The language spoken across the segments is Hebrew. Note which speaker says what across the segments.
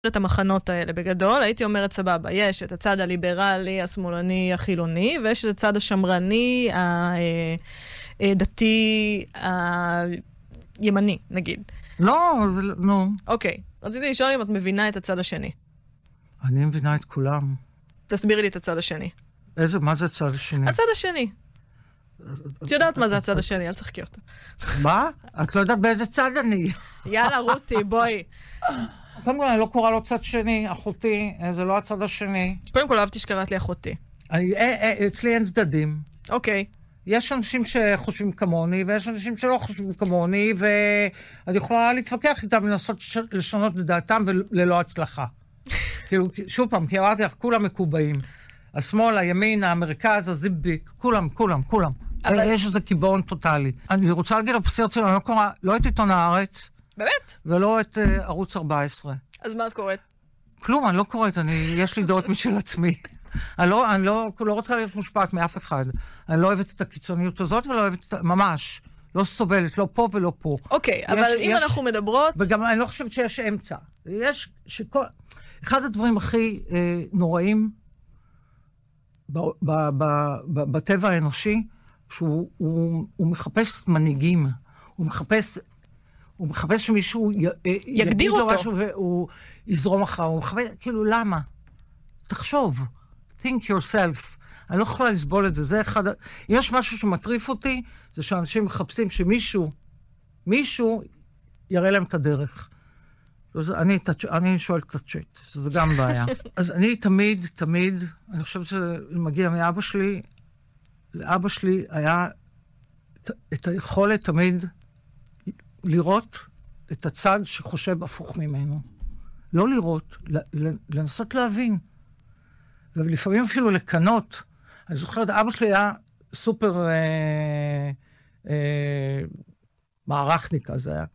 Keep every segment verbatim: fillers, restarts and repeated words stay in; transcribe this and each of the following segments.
Speaker 1: את המחנות האלה בגדול, הייתי אומרת סבבה, יש את הצד הליברלי, השמאלני, החילוני, ויש את הצד השמרני, הדתי, הימני, נגיד.
Speaker 2: לא, זה לא.
Speaker 1: אוקיי, רציתי לשאול אם את מבינה את הצד השני.
Speaker 2: אני מבינה את כולם.
Speaker 1: תסבירי לי את הצד השני.
Speaker 2: איזה, מה זה הצד השני?
Speaker 1: הצד השני. את יודעת מה זה הצד השני, אל תשחקי אותה.
Speaker 2: מה? את לא יודעת באיזה צד אני.
Speaker 1: יאללה, רותי, בואי.
Speaker 2: קודם כל, אני לא קורא לו צד שני, אחותי, זה לא הצד השני.
Speaker 1: קודם כל, אהבתי שקראת לי אחותי.
Speaker 2: אצלי אין צדדים.
Speaker 1: אוקיי.
Speaker 2: יש אנשים שחושבים כמוני, ויש אנשים שלא חושבים כמוני, ואני יכולה להתווכח איתם ולנסות לשנות לדעתם וללא הצלחה. כאילו, שוב פעם, כי אמרתי לך, כולם מקובעים. השמאל, הימין, המרכז, הזיביק, כולם, כולם, כולם. אבל... יש איזה קיבעון טוטלי. אני רוצה להגיד לפסיעות שלנו, אני לא קורא, לא את עיתון הארץ.
Speaker 1: באמת?
Speaker 2: ולא את uh, ערוץ ארבע עשרה.
Speaker 1: אז מה את קוראת?
Speaker 2: כלום, אני לא קוראת, אני, יש לי דעות משל עצמי. אני לא, אני לא, לא רוצה להיות מושפעת מאף אחד. אני לא אוהבת את הקיצוניות הזאת, ולא אוהבת את, ממש, לא סובלת, לא פה ולא פה.
Speaker 1: אוקיי, אבל
Speaker 2: יש,
Speaker 1: אם
Speaker 2: יש,
Speaker 1: אנחנו מדברות...
Speaker 2: וגם אני לא חושבת שיש אמצע. יש, שכל, אחד הדברים הכי אה, נוראים ב, ב, ב, ב, בטבע האנושי, שהוא הוא, הוא מחפש מנהיגים, הוא מחפש... הוא מחפש שמישהו י,
Speaker 1: יגדיר אותו.
Speaker 2: משהו והוא יזרום אחריו. הוא מחפש, כאילו, למה? תחשוב. think yourself. אני לא יכולה לסבול את זה. זה אחד... יש משהו שמטריף אותי, זה שאנשים מחפשים שמישהו, מישהו יראה להם את הדרך. אני, אני שואלת את הצ'אט, שזה גם בעיה. אז אני תמיד, תמיד, אני חושבת שזה מגיע מאבא שלי, לאבא שלי היה את היכולת תמיד לראות את הצד שחושב הפוך ממנו. לא לראות, לנסות להבין. ולפעמים אפילו לקנות. אני זוכרת, אבא שלי היה סופר אה, אה, מערכניק כזה היה.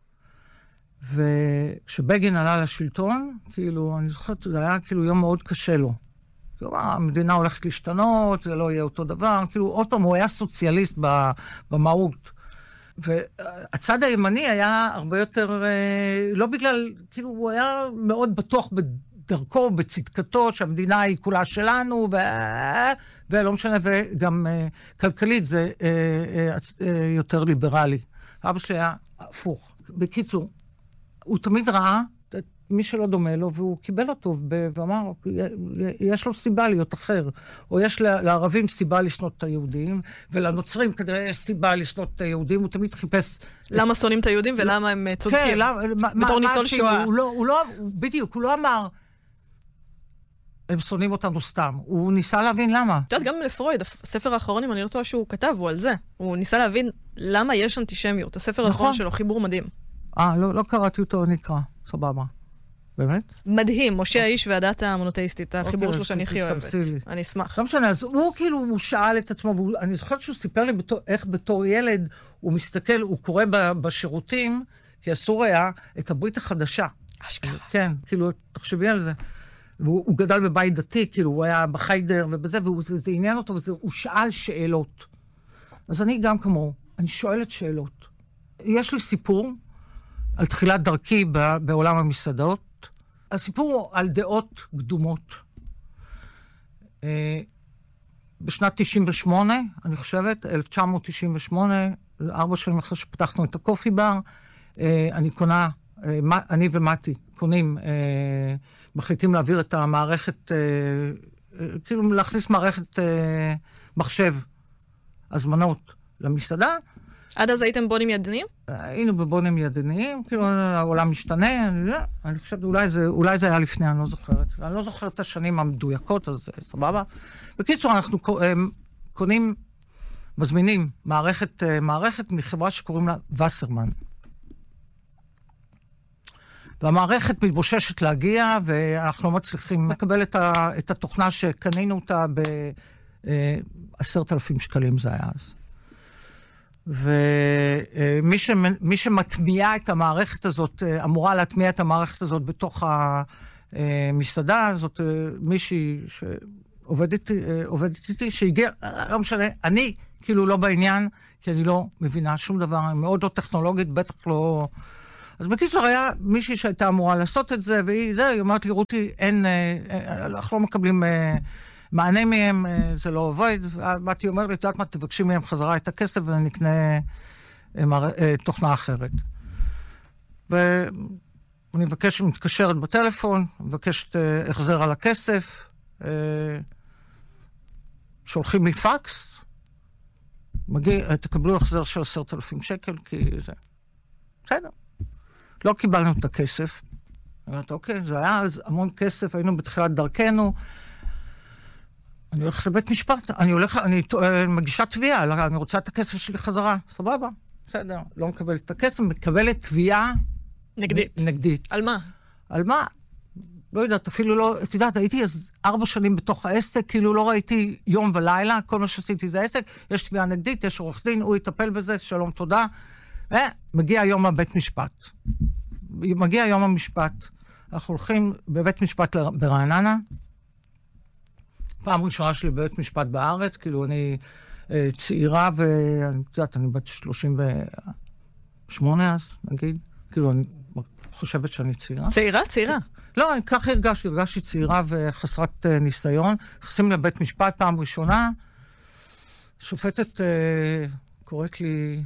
Speaker 2: וכשבגין עלה לשלטון, כאילו, אני זוכרת, זה היה כאילו יום מאוד קשה לו. כאילו, המדינה הולכת להשתנות, זה לא יהיה אותו דבר. כאילו, עוד פעם, הוא היה סוציאליסט במהות. והצד הימני היה הרבה יותר, לא בגלל, כאילו הוא היה מאוד בטוח בדרכו, בצדקתו, שהמדינה היא כולה שלנו, ו... ולא משנה, וגם כלכלית זה יותר ליברלי. אבא שלי היה הפוך. בקיצור, הוא תמיד ראה מי שלא דומה לו, והוא קיבל אותו, ואמר, יש לו סיבה להיות אחר, או יש לערבים סיבה לשנות את היהודים, ולנוצרים כנראה יש סיבה לשנות את היהודים, הוא תמיד חיפש...
Speaker 1: למה שונאים את היהודים ולמה הם צודקים?
Speaker 2: כן,
Speaker 1: בתור ניצול שואה.
Speaker 2: הוא לא, בדיוק, הוא לא אמר, הם שונאים אותנו סתם, הוא ניסה להבין למה.
Speaker 1: את יודעת, גם לפרויד, הספר האחרון, אם אני לא טועה שהוא כתב, הוא על זה. הוא ניסה להבין למה יש אנטישמיות. הספר האחרון שלו, חיבור מדהים.
Speaker 2: אה, לא קראתי אותו, נקרא, סבבה. באמת?
Speaker 1: מדהים, משה האיש והדת המונותאיסטית, החיבור שלו שאני הכי אוהבת. אני אשמח.
Speaker 2: לא משנה, אז הוא כאילו, הוא שאל את עצמו, אני זוכרת שהוא סיפר לי איך בתור ילד הוא מסתכל, הוא קורא בשירותים, כי אסור היה את הברית החדשה.
Speaker 1: אשכרה.
Speaker 2: כן, כאילו, תחשבי על זה. הוא גדל בבית דתי, כאילו, הוא היה בחיידר ובזה, וזה עניין אותו, והוא שאל שאלות. אז אני גם כמו, אני שואלת שאלות. יש לי סיפור על תחילת דרכי בעולם המסעדות, הסיפור הוא על דעות קדומות. בשנת תשעים ושמונה, אני חושבת, אלף תשע מאות תשעים ושמונה, ארבע שנים אחרי שפתחנו את הקופי בר, אני קונה, אני ומתי קונים, מחליטים להעביר את המערכת, כאילו להכניס מערכת מחשב, הזמנות למסעדה.
Speaker 1: עד אז הייתם בונים ידניים?
Speaker 2: היינו בבונים ידניים, כאילו העולם משתנה, אני, לא, אני חושבת, אולי זה, אולי זה היה לפני, אני לא זוכרת. אני לא זוכרת את השנים המדויקות, אז סבבה. בקיצור, אנחנו קונים, מזמינים מערכת, מערכת מחברה שקוראים לה וסרמן. והמערכת מתבוששת להגיע, ואנחנו לא מצליחים לקבל את, ה, את התוכנה שקנינו אותה ב-עשרת אלפים שקלים זה היה אז. ומי ש, מי שמטמיע את המערכת הזאת, אמורה להטמיע את המערכת הזאת בתוך המסעדה, זאת מישהי שעובדת עובדת איתי, שהגיע, לא משנה, אני כאילו לא בעניין, כי אני לא מבינה שום דבר, אני מאוד לא טכנולוגית, בטח לא, אז בקיצור, היה מישהי שהייתה אמורה לעשות את זה, והיא, זה, היא אומרת לי, רותי, אין, אנחנו לא מקבלים מענה מהם, זה לא עובד. באתי אומר לי, את יודעת מה, תבקשי מהם חזרה את הכסף, ונקנה תוכנה אחרת. ואני מבקש, מתקשרת בטלפון, מבקשת החזר על הכסף, שולחים לי פקס, מגיע, תקבלו החזר של עשרת אלפים שקל, כי זה... בסדר. לא קיבלנו את הכסף. אני אומרת, אוקיי, זה היה המון כסף, היינו בתחילת דרכנו. אני הולך לבית משפט, אני הולך, אני מגישה תביעה, אני רוצה את הכסף שלי חזרה. סבבה, בסדר. לא מקבלת את הכסף, מקבלת תביעה...
Speaker 1: נגדית.
Speaker 2: נגדית.
Speaker 1: על מה?
Speaker 2: על מה? לא יודעת, אפילו לא... את יודעת, הייתי אז ארבע שנים בתוך העסק, כאילו לא ראיתי יום ולילה, כל מה שעשיתי זה העסק, יש תביעה נגדית, יש עורך דין, הוא יטפל בזה, שלום, תודה. אה, מגיע יום הבית משפט. מגיע יום המשפט. אנחנו הולכים בבית משפט ברעננה. פעם ראשונה שלי בבית משפט בארץ, כאילו אני אה, צעירה, ואני יודעת, אני בת שלושים ושמונה אז, נגיד. כאילו אני חושבת שאני צעירה.
Speaker 1: צעירה? צעירה.
Speaker 2: לא, ככה הרגשתי, הרגשתי צעירה וחסרת uh, ניסיון. נכנסים לבית משפט פעם ראשונה, שופטת uh, קוראת לי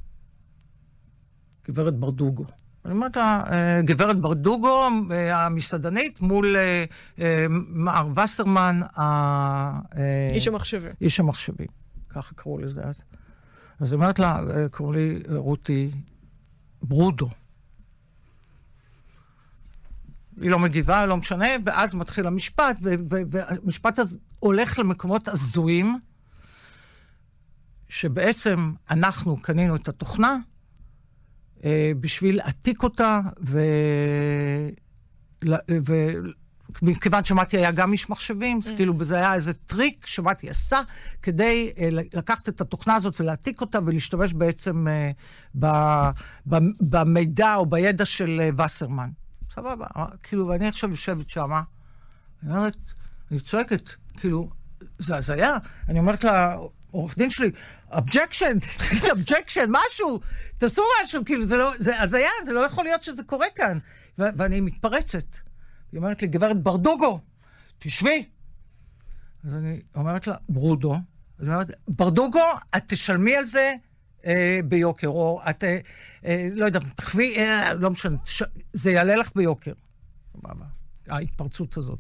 Speaker 2: גברת ברדוגו. אני אומרת לה, uh, גברת ברדוגו, uh, המסעדנית, מול uh, uh, מר וסרמן, uh, uh,
Speaker 1: איש המחשבים.
Speaker 2: איש המחשבים, ככה קראו לזה אז. אז אני אומרת לה, uh, קראו לי uh, רותי ברודו. היא לא מגיבה, לא משנה, ואז מתחיל המשפט, והמשפט הזה הולך למקומות הזויים, שבעצם אנחנו קנינו את התוכנה, בשביל להעתיק אותה, וכיוון שמעתי היה גם איש מחשבים, כאילו בזה היה איזה טריק שמעתי עשה, כדי לקחת את התוכנה הזאת ולהעתיק אותה, ולהשתמש בעצם במידע או בידע של וסרמן. סבבה, כאילו, ואני עכשיו יושבת שמה, אני אומרת, אני צועקת, כאילו, זה הזיה, אני אומרת לעורך דין שלי, אבג'קשן, אבג'קשן, משהו, תעשו משהו, כאילו, זה לא, זה הזיה, זה לא יכול להיות שזה קורה כאן. ו- ואני מתפרצת. היא אומרת לי, גברת ברדוגו, תשבי. אז אני אומרת לה, ברודו, אני אומרת, ברדוגו, את תשלמי על זה, אה, ביוקר, או את, אה, אה, לא יודע, תחווי, אה, לא משנה, ש... זה יעלה לך ביוקר. ההתפרצות הזאת.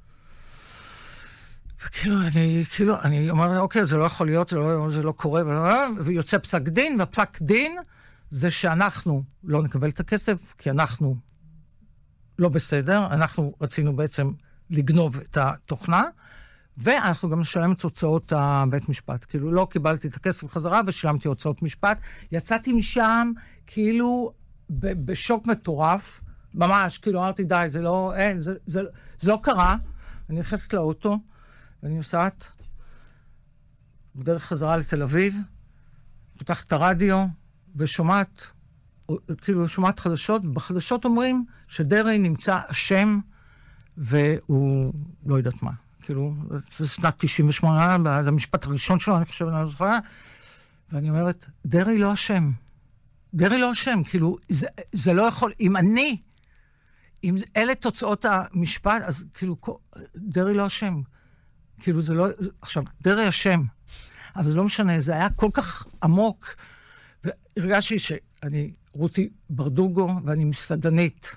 Speaker 2: וכאילו, אני, כאילו, אני אומר, אוקיי, זה לא יכול להיות, זה לא, זה לא קורה, ויוצא פסק דין, והפסק דין זה שאנחנו לא נקבל את הכסף, כי אנחנו לא בסדר, אנחנו רצינו בעצם לגנוב את התוכנה, ואנחנו גם נשלם את הוצאות הבית משפט. כאילו, לא קיבלתי את הכסף בחזרה ושילמתי הוצאות משפט. יצאתי משם, כאילו, ב- בשוק מטורף, ממש, כאילו, אמרתי, די, זה לא, אין, זה, זה, זה לא קרה. אני נכנסת לאוטו, ואני נוסעת בדרך חזרה לתל אביב, פותחת את הרדיו, ושומעת, כאילו, שומעת חדשות, ובחדשות אומרים שדרעי נמצא אשם, והוא לא יודעת מה. כאילו, זה שנת תשעים ושמונה, זה המשפט הראשון שלו, אני חושב, אני לא זוכר, ואני אומרת, דרעי לא אשם. דרעי לא אשם, כאילו, זה, זה לא יכול, אם אני, אם אלה תוצאות המשפט, אז כאילו, דרעי לא אשם. כאילו, זה לא, עכשיו, דרעי אשם, אבל זה לא משנה, זה היה כל כך עמוק, והרגשתי שאני רותי ברדוגו, ואני מסעדנית,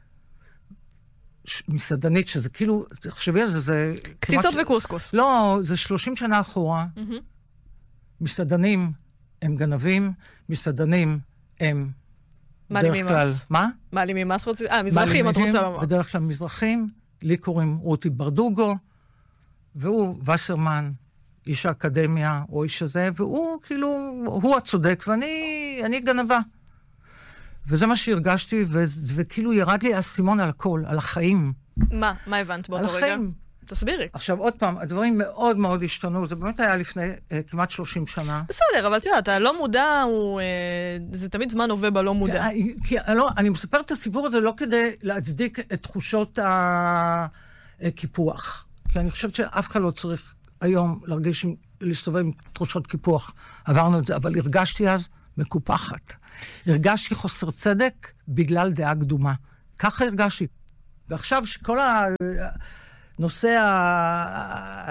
Speaker 2: מסעדנית, שזה כאילו, תחשבי על זה, זה...
Speaker 1: קציצות וקוסקוס.
Speaker 2: לא, זה שלושים שנה אחורה. מסעדנים הם גנבים, מסעדנים הם בדרך כלל... מה?
Speaker 1: מעלים ממס רוצים? אה, מזרחים, את רוצה לומר.
Speaker 2: בדרך כלל מזרחים, לי קוראים רותי ברדוגו, והוא וסרמן, איש האקדמיה, או איש הזה, והוא כאילו, הוא הצודק, ואני אני גנבה. וזה מה שהרגשתי, וכאילו ירד לי הסימון על הכל, על החיים.
Speaker 1: מה? מה הבנת באותו רגע? על החיים. תסבירי.
Speaker 2: עכשיו, עוד פעם, הדברים מאוד מאוד השתנו, זה באמת היה לפני אה, כמעט שלושים שנה.
Speaker 1: בסדר, אבל תראה, אתה לא מודע, הוא, אה, זה תמיד זמן הווה בלא מודע.
Speaker 2: כי, כי לא, אני מספר את הסיפור הזה לא כדי להצדיק את תחושות הקיפוח. כי אני חושבת שאף אחד לא צריך היום להרגיש, להסתובב עם תחושות קיפוח. עברנו את זה, אבל הרגשתי אז מקופחת. הרגשתי חוסר צדק בגלל דעה קדומה. ככה הרגשתי. ועכשיו שכל הנושא ה...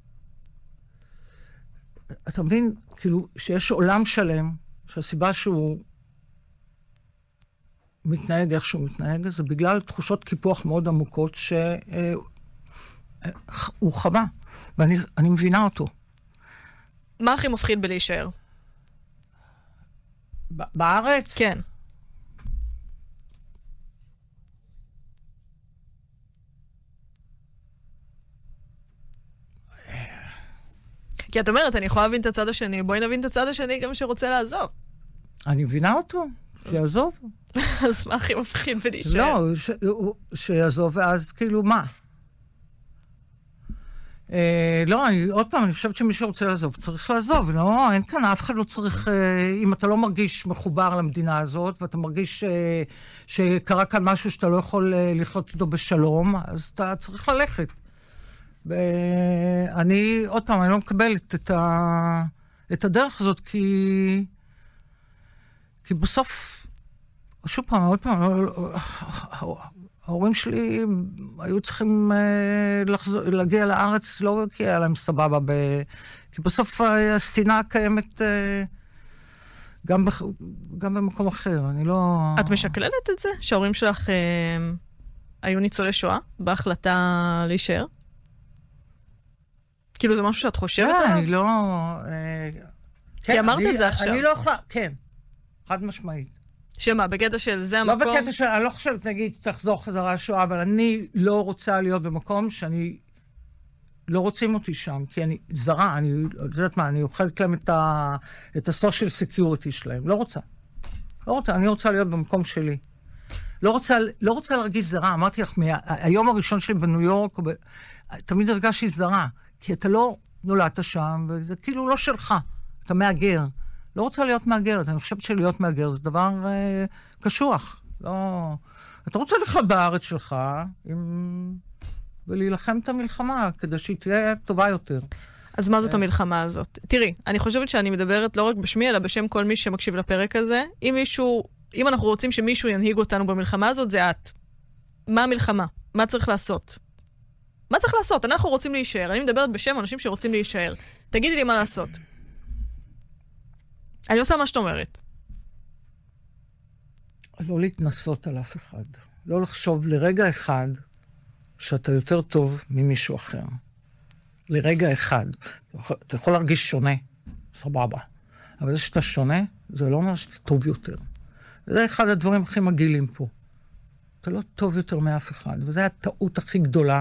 Speaker 2: אתה מבין, כאילו, שיש עולם שלם, שהסיבה שהוא מתנהג איך שהוא מתנהג, זה בגלל תחושות קיפוח מאוד עמוקות שהוא חווה, ואני אני מבינה אותו.
Speaker 1: מה הכי מפחיד בלהישאר?
Speaker 2: בארץ?
Speaker 1: כן. כי את אומרת, אני יכולה להבין את הצד השני, בואי נבין את הצד השני גם שרוצה לעזוב.
Speaker 2: אני מבינה אותו, שיעזוב.
Speaker 1: אז מה הכי מפחיד בלהישאר?
Speaker 2: לא, שיעזוב, ואז כאילו מה? לא, עוד פעם, אני חושבת שמי שרוצה לעזוב, צריך לעזוב. לא, אין כאן, אף אחד לא צריך, אם אתה לא מרגיש מחובר למדינה הזאת, ואתה מרגיש שקרה כאן משהו שאתה לא יכול לחיות איתו בשלום, אז אתה צריך ללכת. ואני, עוד פעם, אני לא מקבלת את, ה... את הדרך הזאת, כי... כי בסוף, שוב פעם, עוד פעם, ההורים שלי היו צריכים לחזור, להגיע לארץ, לא כי היה להם סבבה, ב... כי בסוף השנאה קיימת גם, בח... גם במקום אחר, אני לא...
Speaker 1: את משקללת את זה? שההורים שלך אה, היו ניצולי שואה בהחלטה להישאר? כאילו זה משהו שאת חושבת עליו?
Speaker 2: אני לא...
Speaker 1: כי אמרת את זה עכשיו.
Speaker 2: אני לא יכולה, כן, חד משמעית.
Speaker 1: שמה, בקטע של זה המקום?
Speaker 2: לא בקטע של, אני לא חושבת, נגיד, תחזור חזרה השואה, אבל אני לא רוצה להיות במקום שאני... לא רוצים אותי שם, כי אני זרה, אני יודעת מה, אני אוכלת להם את ה... את ה-social security שלהם. לא רוצה. לא רוצה, אני רוצה להיות במקום שלי. לא רוצה, לא רוצה להרגיש זרה. אמרתי לך, מהיום הראשון שלי בניו יורק, ב... תמיד הרגשתי זרה. כי אתה לא נולדת שם, וזה כאילו לא שלך. אתה מאגר. לא רוצה להיות מאגרת. אני חושבת שלהיות מאגר זה דבר אה, קשוח. לא... אתה רוצה לחיות בארץ שלך, עם... ולהילחם את המלחמה, כדי שהיא תהיה טובה יותר.
Speaker 1: אז מה זאת המלחמה הזאת? תראי, אני חושבת שאני מדברת לא רק בשמי, אלא בשם כל מי שמקשיב לפרק הזה. אם מישהו, אם אנחנו רוצים שמישהו ינהיג אותנו במלחמה הזאת, זה את. מה המלחמה? מה צריך לעשות? מה צריך לעשות? אנחנו רוצים להישאר. אני מדברת בשם אנשים שרוצים להישאר. תגידי לי מה לעשות. אני עושה מה שאת אומרת.
Speaker 2: לא להתנסות על אף אחד. לא לחשוב לרגע אחד שאתה יותר טוב ממישהו אחר. לרגע אחד. אתה יכול להרגיש שונה, סבבה. אבל זה שאתה שונה, זה לא אומר שאתה טוב יותר. זה אחד הדברים הכי מגעילים פה. אתה לא טוב יותר מאף אחד, וזו הטעות הכי גדולה.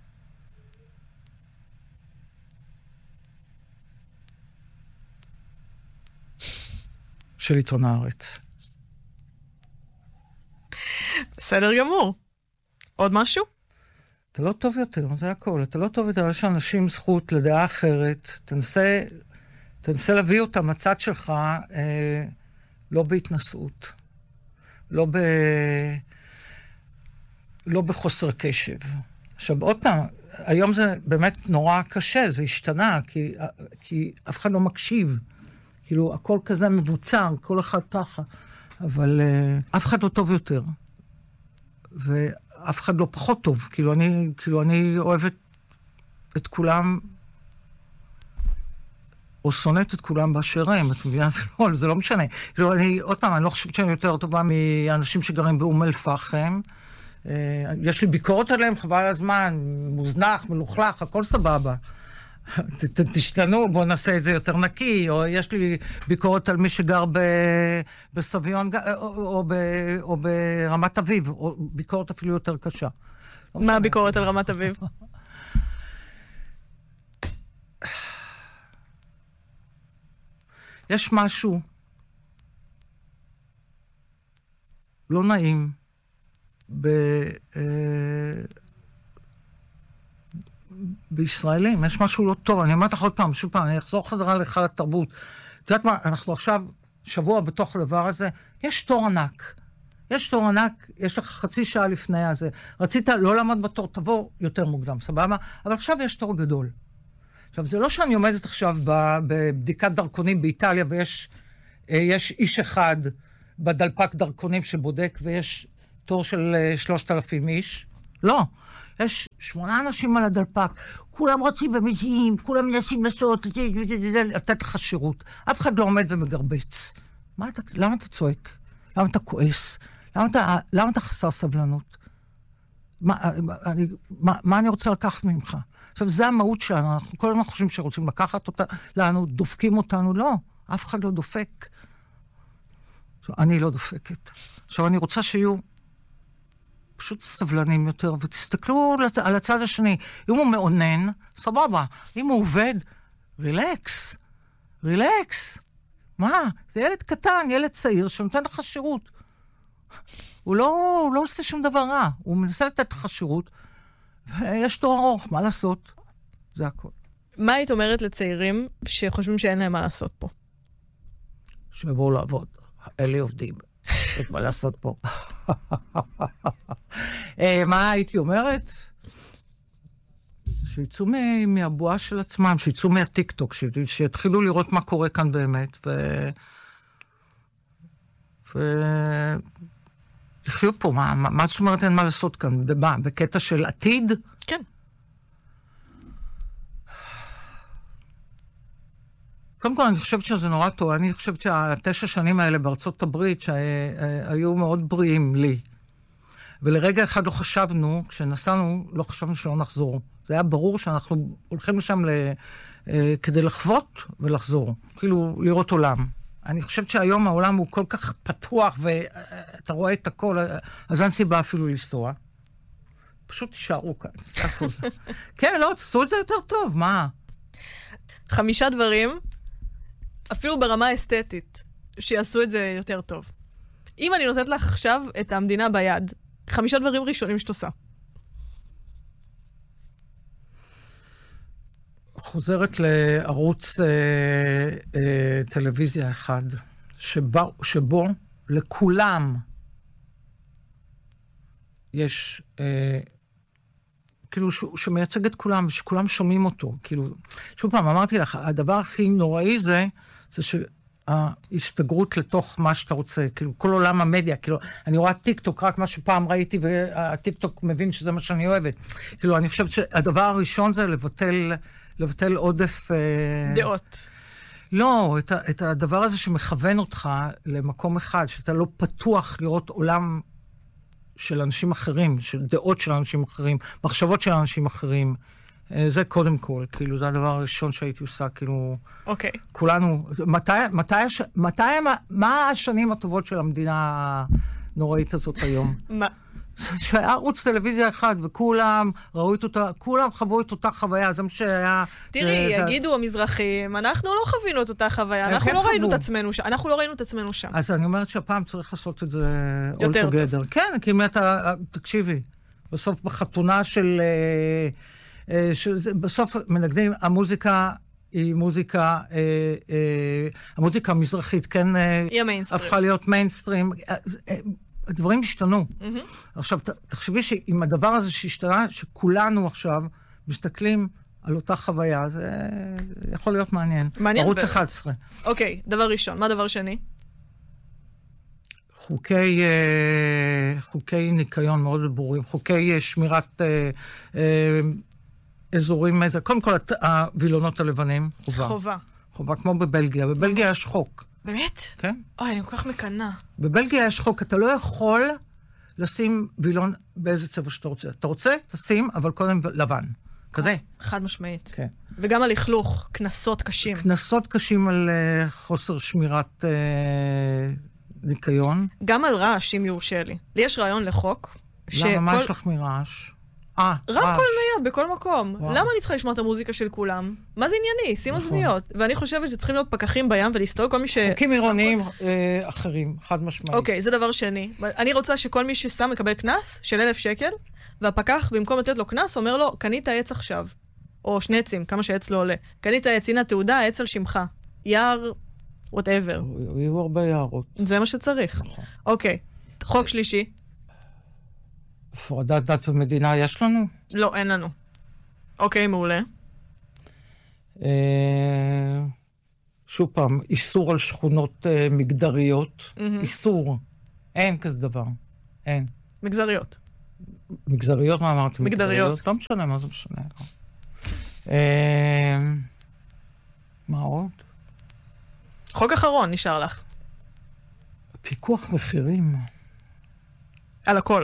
Speaker 2: של עיתון הארץ.
Speaker 1: בסדר גמור. עוד משהו?
Speaker 2: אתה לא טוב יותר, זה הכל. אתה לא טוב יותר, יש לאנשים זכות לדעה אחרת. תנסה, תנסה להביא אותם לצד שלך, אה, לא בהתנסות. לא, ב, לא בחוסר קשב. עכשיו, עוד פעם, היום זה באמת נורא קשה, זה השתנה, כי, כי אף אחד לא מקשיב. כאילו, הכל כזה מבוצר, כל אחד ככה. אבל אה, אף אחד לא טוב יותר. ו... אף אחד לא פחות טוב, כאילו אני, כאילו אני אוהבת את כולם, או שונאת את כולם באשר הם, את מבינה? זה לא, זה לא משנה. כאילו אני, עוד פעם, אני לא חושבת שאני יותר טובה מאנשים שגרים באום אל-פחם. יש לי ביקורת עליהם, חבל הזמן, מוזנח, מלוכלך, הכל סבבה. ת, ת, תשתנו, בואו נעשה את זה יותר נקי, או יש לי ביקורת על מי שגר ב, בסביון, או, או, ב, או ברמת אביב, או ביקורת אפילו יותר קשה.
Speaker 1: מה הביקורת על רמת אביב?
Speaker 2: יש משהו לא נעים ב... אה, בישראלים, יש משהו לא טוב. אני אומרת לך עוד פעם, שוב פעם, אני אחזור חזרה לך לתרבות. את יודעת מה, אנחנו עכשיו שבוע בתוך הדבר הזה, יש תור ענק. יש תור ענק, יש לך חצי שעה לפני הזה. רצית לא לעמוד בתור, תבוא יותר מוקדם, סבבה? אבל עכשיו יש תור גדול. עכשיו, זה לא שאני עומדת עכשיו בבדיקת דרכונים באיטליה, ויש יש איש אחד בדלפק דרכונים שבודק, ויש תור של שלושת אלפים איש. לא, יש שמונה אנשים על הדלפק, כולם רוצים ומגיעים, כולם מנסים לעשות, לתת לך שירות. אף אחד לא עומד ומגרבץ. מה אתה, למה אתה צועק? למה אתה כועס? למה אתה, למה אתה חסר סבלנות? מה אני, מה, מה אני רוצה לקחת ממך? עכשיו, זה המהות שלנו. אנחנו כל הזמן חושבים שרוצים לקחת אותה לנו, דופקים אותנו. לא, אף אחד לא דופק. עכשיו, אני לא דופקת. עכשיו, אני רוצה שיהיו פשוט סבלנים יותר, ותסתכלו על הצד השני. אם הוא מעונן, סבבה. אם הוא עובד, רילקס. רילקס. מה? זה ילד קטן, ילד צעיר, שנותן לך שירות. הוא לא, הוא לא עושה שום דבר רע. הוא מנסה לתת לך שירות, ויש תור ארוך, מה לעשות? זה הכל.
Speaker 1: מה היית אומרת לצעירים שחושבים שאין להם מה לעשות פה?
Speaker 2: שיבואו לעבוד. אלה עובדים. יש מה לעשות פה. מה הייתי אומרת? שיצאו מהבועה של עצמם, שיצאו מהטיק-טוק, שיתחילו לראות מה קורה כאן באמת, ו... ו... יחיו פה, מה, מה זאת אומרת אין מה לעשות כאן? במה? בקטע של עתיד?
Speaker 1: כן.
Speaker 2: קודם כל, אני חושבת שזה נורא טוב. אני חושבת שהתשע שנים האלה בארצות הברית, שהיו מאוד בריאים לי. ולרגע אחד לא חשבנו, כשנסענו, לא חשבנו שלא נחזור. זה היה ברור שאנחנו הולכים לשם ל... כדי לחוות ולחזור. כאילו, לראות עולם. אני חושבת שהיום העולם הוא כל כך פתוח, ואתה רואה את הכל, אז אין סיבה אפילו לנסוע. פשוט תישארו כאן. כן, לא, תעשו את זה יותר טוב, מה?
Speaker 1: חמישה דברים, אפילו ברמה אסתטית, שיעשו את זה יותר טוב. אם אני נותנת לך עכשיו את המדינה ביד, חמישה דברים ראשונים שאת עושה.
Speaker 2: חוזרת לערוץ אה, אה, טלוויזיה אחד, שבו, שבו לכולם יש, אה, כאילו, ש, שמייצג את כולם, ושכולם שומעים אותו. כאילו, שוב פעם, אמרתי לך, הדבר הכי נוראי זה, זה שההסתגרות לתוך מה שאתה רוצה, כאילו, כל עולם המדיה, כאילו, אני רואה טיק-טוק, רק מה שפעם ראיתי, והטיק-טוק מבין שזה מה שאני אוהבת. כאילו, אני חושבת שהדבר הראשון זה לבטל... לבטל עודף...
Speaker 1: דעות.
Speaker 2: לא, את, את הדבר הזה שמכוון אותך למקום אחד, שאתה לא פתוח לראות עולם של אנשים אחרים, של דעות של אנשים אחרים, מחשבות של אנשים אחרים. זה קודם כל, כאילו, זה הדבר הראשון שהייתי עושה, כאילו...
Speaker 1: אוקיי.
Speaker 2: כולנו... מתי, מתי, מתי, מה השנים הטובות של המדינה הנוראית הזאת היום?
Speaker 1: מה?
Speaker 2: שהיה ערוץ טלוויזיה אחד, וכולם ראו את אותה, כולם חוו את אותה חוויה, זה מה שהיה...
Speaker 1: תראי, יגידו המזרחים, אנחנו לא חווינו את אותה חוויה, אנחנו לא ראינו את עצמנו שם, אנחנו לא ראינו את עצמנו שם.
Speaker 2: אז אני אומרת שהפעם צריך לעשות את זה all together. כן, כי אם אתה, תקשיבי, בסוף בחתונה של... בסוף מנגנים, המוזיקה היא מוזיקה, המוזיקה המזרחית, כן,
Speaker 1: היא המיינסטרים.
Speaker 2: הפכה להיות מיינסטרים. הדברים השתנו. עכשיו, תחשבי שעם הדבר הזה שהשתנה, שכולנו עכשיו מסתכלים על אותה חוויה, זה יכול להיות מעניין.
Speaker 1: מעניין.
Speaker 2: ערוץ אחד עשרה.
Speaker 1: אוקיי, דבר ראשון. מה דבר שני?
Speaker 2: חוקי, חוקי ניקיון מאוד ברורים, חוקי שמירת אזורים, קודם כל, הווילונות הלבנים, חובה.
Speaker 1: חובה.
Speaker 2: חובה, כמו בבלגיה. בבלגיה יש חוק.
Speaker 1: באמת?
Speaker 2: כן.
Speaker 1: אוי, אני כל כך מקנה.
Speaker 2: בבלגיה יש חוק, אתה לא יכול לשים וילון באיזה צבע שאתה רוצה. אתה רוצה, תשים, אבל קודם לבן. כזה.
Speaker 1: חד משמעית.
Speaker 2: כן.
Speaker 1: וגם על לכלוך, כנסות קשים.
Speaker 2: כנסות קשים על uh, חוסר שמירת uh, ניקיון.
Speaker 1: גם על רעש, אם יורשה לי. לי יש רעיון לחוק.
Speaker 2: למה, שכל... מה יש לך מרעש?
Speaker 1: אה, רמקול נייד בכל מקום. וואו. למה אני צריכה לשמוע את המוזיקה של כולם? מה זה ענייני? שים אוזניות. נכון. ואני חושבת שצריכים להיות פקחים בים ולהסתובב כל מי ש...
Speaker 2: חוקים עירוניים אה, אחרים, חד משמעית.
Speaker 1: אוקיי, זה דבר שני. אני רוצה שכל מי ששם מקבל קנס של אלף שקל, והפקח במקום לתת לו קנס אומר לו, קנית עץ עכשיו. או שני עצים, כמה שעץ לא עולה. קנית עץ, הנה התעודה, העץ על שמך. יער, whatever.
Speaker 2: יהיו הרבה יערות.
Speaker 1: זה מה שצריך.
Speaker 2: נכון.
Speaker 1: אוקיי. חוק שלישי.
Speaker 2: הפרדת דת ומדינה יש לנו?
Speaker 1: לא, אין לנו. אוקיי, מעולה.
Speaker 2: שוב פעם, איסור על שכונות uh, מגדריות. Mm-hmm. איסור. אין כזה דבר. אין.
Speaker 1: מגזריות.
Speaker 2: מגזריות, מה אמרתי?
Speaker 1: מגדריות.
Speaker 2: מגדריות? לא משנה, מה זה משנה? לא. Uh, מה עוד?
Speaker 1: חוק אחרון נשאר לך.
Speaker 2: פיקוח מחירים.
Speaker 1: על הכל.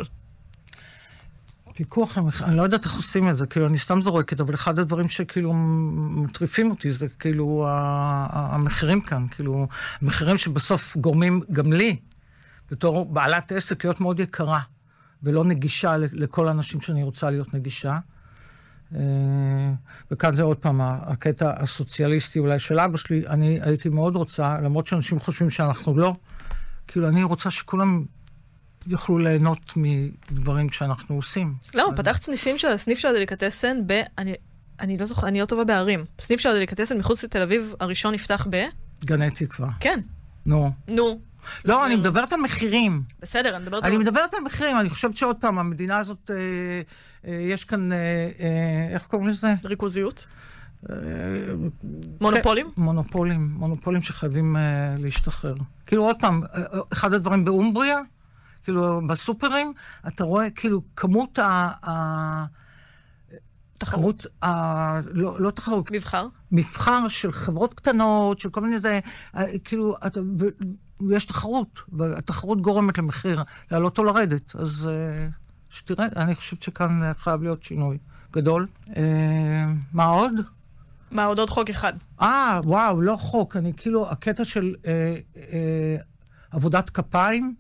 Speaker 2: פיקוח המחירים, אני לא יודעת איך עושים את זה, כאילו אני סתם זורקת, אבל אחד הדברים שכאילו מטריפים אותי זה כאילו המחירים כאן, כאילו המחירים שבסוף גורמים גם לי, בתור בעלת עסק, להיות מאוד יקרה, ולא נגישה לכל האנשים שאני רוצה להיות נגישה. וכאן זה עוד פעם, הקטע הסוציאליסטי אולי של אבא שלי, אני הייתי מאוד רוצה, למרות שאנשים חושבים שאנחנו לא, כאילו אני רוצה שכולם יוכלו ליהנות מדברים שאנחנו עושים.
Speaker 1: למה? פתחת סניפים של הסניף של הדליקטסן ב... אני, אני לא זוכר, אני לא טובה בערים. סניף של הדליקטסן מחוץ לתל אביב, הראשון נפתח ב...
Speaker 2: גני תקווה.
Speaker 1: כן.
Speaker 2: נו.
Speaker 1: נו.
Speaker 2: לא, אני מדברת על מחירים.
Speaker 1: בסדר, אני מדברת
Speaker 2: על... אני מדברת על מחירים. אני חושבת שעוד פעם, המדינה הזאת, אה, אה, יש כאן, אה, אה, איך קוראים לזה?
Speaker 1: ריכוזיות. אה, מונופולים?
Speaker 2: כן, מונופולים. מונופולים שחייבים אה, להשתחרר. כאילו עוד פעם, אחד הדברים באומבריה, כאילו, בסופרים, אתה רואה, כאילו, כמות ה...
Speaker 1: תחרות.
Speaker 2: ה... לא, לא תחרות.
Speaker 1: מבחר.
Speaker 2: מבחר של חברות קטנות, של כל מיני זה, כאילו, ו... ויש תחרות, והתחרות גורמת למחיר, לעלות או לרדת. אז שתראה, אני חושבת שכאן חייב להיות שינוי גדול. מה עוד?
Speaker 1: מה עוד? עוד חוק אחד.
Speaker 2: אה, וואו, לא חוק. אני כאילו, הקטע של אה, אה, עבודת כפיים,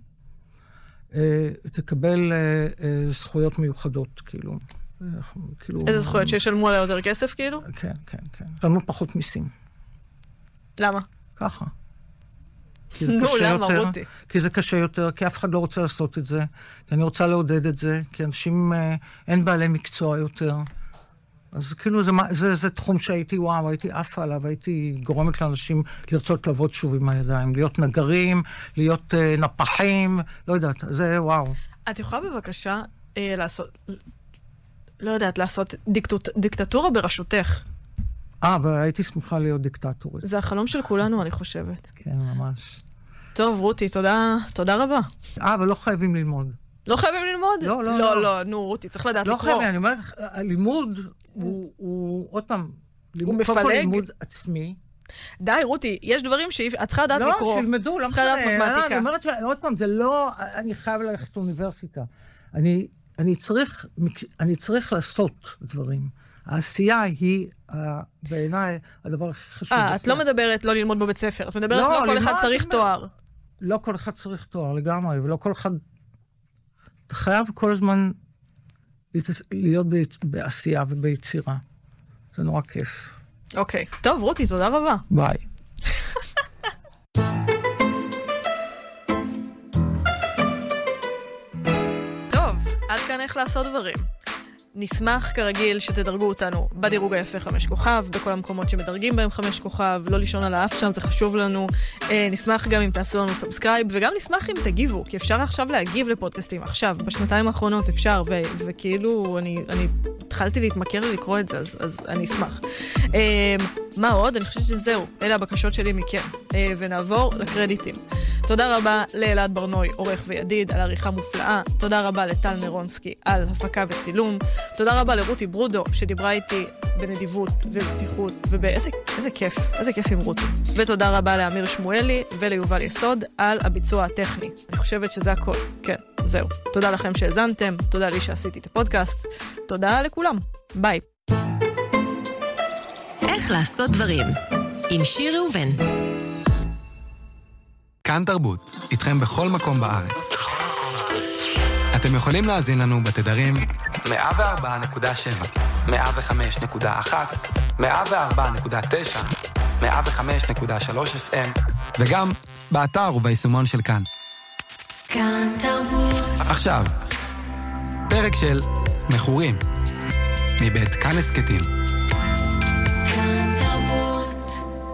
Speaker 2: תקבל זכויות מיוחדות, כאילו.
Speaker 1: איזה זכויות? שישלמו עליה יותר כסף, כאילו?
Speaker 2: כן, כן, כן. שלמו פחות מיסים.
Speaker 1: למה?
Speaker 2: ככה.
Speaker 1: נו, למה, רותי?
Speaker 2: כי זה קשה יותר, כי אף אחד לא רוצה לעשות את זה, כי אני רוצה לעודד את זה, כי אנשים, אין בעלי מקצוע יותר. אז כאילו זה, זה, זה תחום שהייתי, וואו, הייתי עפה עליו, הייתי גורמת לאנשים לרצות לעבוד שוב עם הידיים, להיות נגרים, להיות אה, נפחים, לא יודעת, זה וואו.
Speaker 1: את יכולה בבקשה אה, לעשות, לא יודעת, לעשות דיקטוט, דיקטטורה בראשותך.
Speaker 2: אה, והייתי שמחה להיות דיקטטורית.
Speaker 1: זה החלום של כולנו, אני חושבת.
Speaker 2: כן, ממש.
Speaker 1: טוב, רותי, תודה, תודה רבה.
Speaker 2: אה, אבל לא חייבים ללמוד.
Speaker 1: לא חייבים ללמוד?
Speaker 2: לא, לא,
Speaker 1: לא. לא, לא, נו, רותי, צריך לדעת לקרוא.
Speaker 2: לא חייבים, אני אומרת, הלימוד הוא, הוא, עוד פעם,
Speaker 1: הוא מפלג.
Speaker 2: כל לימוד עצמי.
Speaker 1: די, רותי, יש דברים שאת צריכה לדעת לקרוא.
Speaker 2: לא, שילמדו, לא
Speaker 1: משנה.
Speaker 2: אני אומרת, עוד פעם, זה לא, אני חייב ללכת לאוניברסיטה. אני, אני צריך, אני צריך לעשות דברים. העשייה היא, בעיניי, הדבר הכי חשוב.
Speaker 1: אה, את לא מדברת לא ללמוד בבית ספר, את מדברת לא כל אחד צריך תואר.
Speaker 2: לא כל אחד צריך תואר לגמרי, ולא כל אחד... אתה חייב כל הזמן להיות בעשייה וביצירה. זה נורא כיף.
Speaker 1: אוקיי. טוב, רותי, תודה רבה.
Speaker 2: ביי.
Speaker 1: טוב, עד כאן איך לעשות דברים. נשמח כרגיל שתדרגו אותנו בדירוג היפה חמש כוכב, בכל המקומות שמדרגים בהם חמש כוכב, לא לישון על האף שם, זה חשוב לנו. אה, נשמח גם אם תעשו לנו סאבסקרייב, וגם נשמח אם תגיבו, כי אפשר עכשיו להגיב לפודקאסטים. עכשיו, בשנתיים האחרונות אפשר, ו- וכאילו אני, אני התחלתי להתמכר לקרוא את זה, אז, אז אני אשמח. אה, מה עוד? אני חושבת שזהו, אלה הבקשות שלי מכם. אה, ונעבור לקרדיטים. תודה רבה לאלעד ברנוי, עורך וידיד, על עריכה מופלאה. תודה רבה לטל נרונסקי על הפקה וצילום. תודה רבה לרותי ברודו, שדיברה איתי בנדיבות ובפתיחות, ובאיזה איזה כיף, איזה כיף עם רותי. ותודה רבה לאמיר שמואלי וליובל יסוד על הביצוע הטכני. אני חושבת שזה הכל. כן, זהו. תודה לכם שהזנתם, תודה לי שעשיתי את הפודקאסט. תודה לכולם. ביי.
Speaker 3: איך לעשות דברים עם שיר ראובן.
Speaker 4: כאן תרבות, איתכם בכל מקום בארץ. אתם יכולים להאזין לנו בתדרים מאה וארבע נקודה שבע, מאה וחמש נקודה אחת, מאה וארבע נקודה תשע, מאה וחמש נקודה שלוש אף אם, וגם באתר וביישומון של כאן.
Speaker 3: כאן תרבות.
Speaker 4: עכשיו, פרק של מכורים, מבית כאן הסקטים.
Speaker 3: כאן תרבות.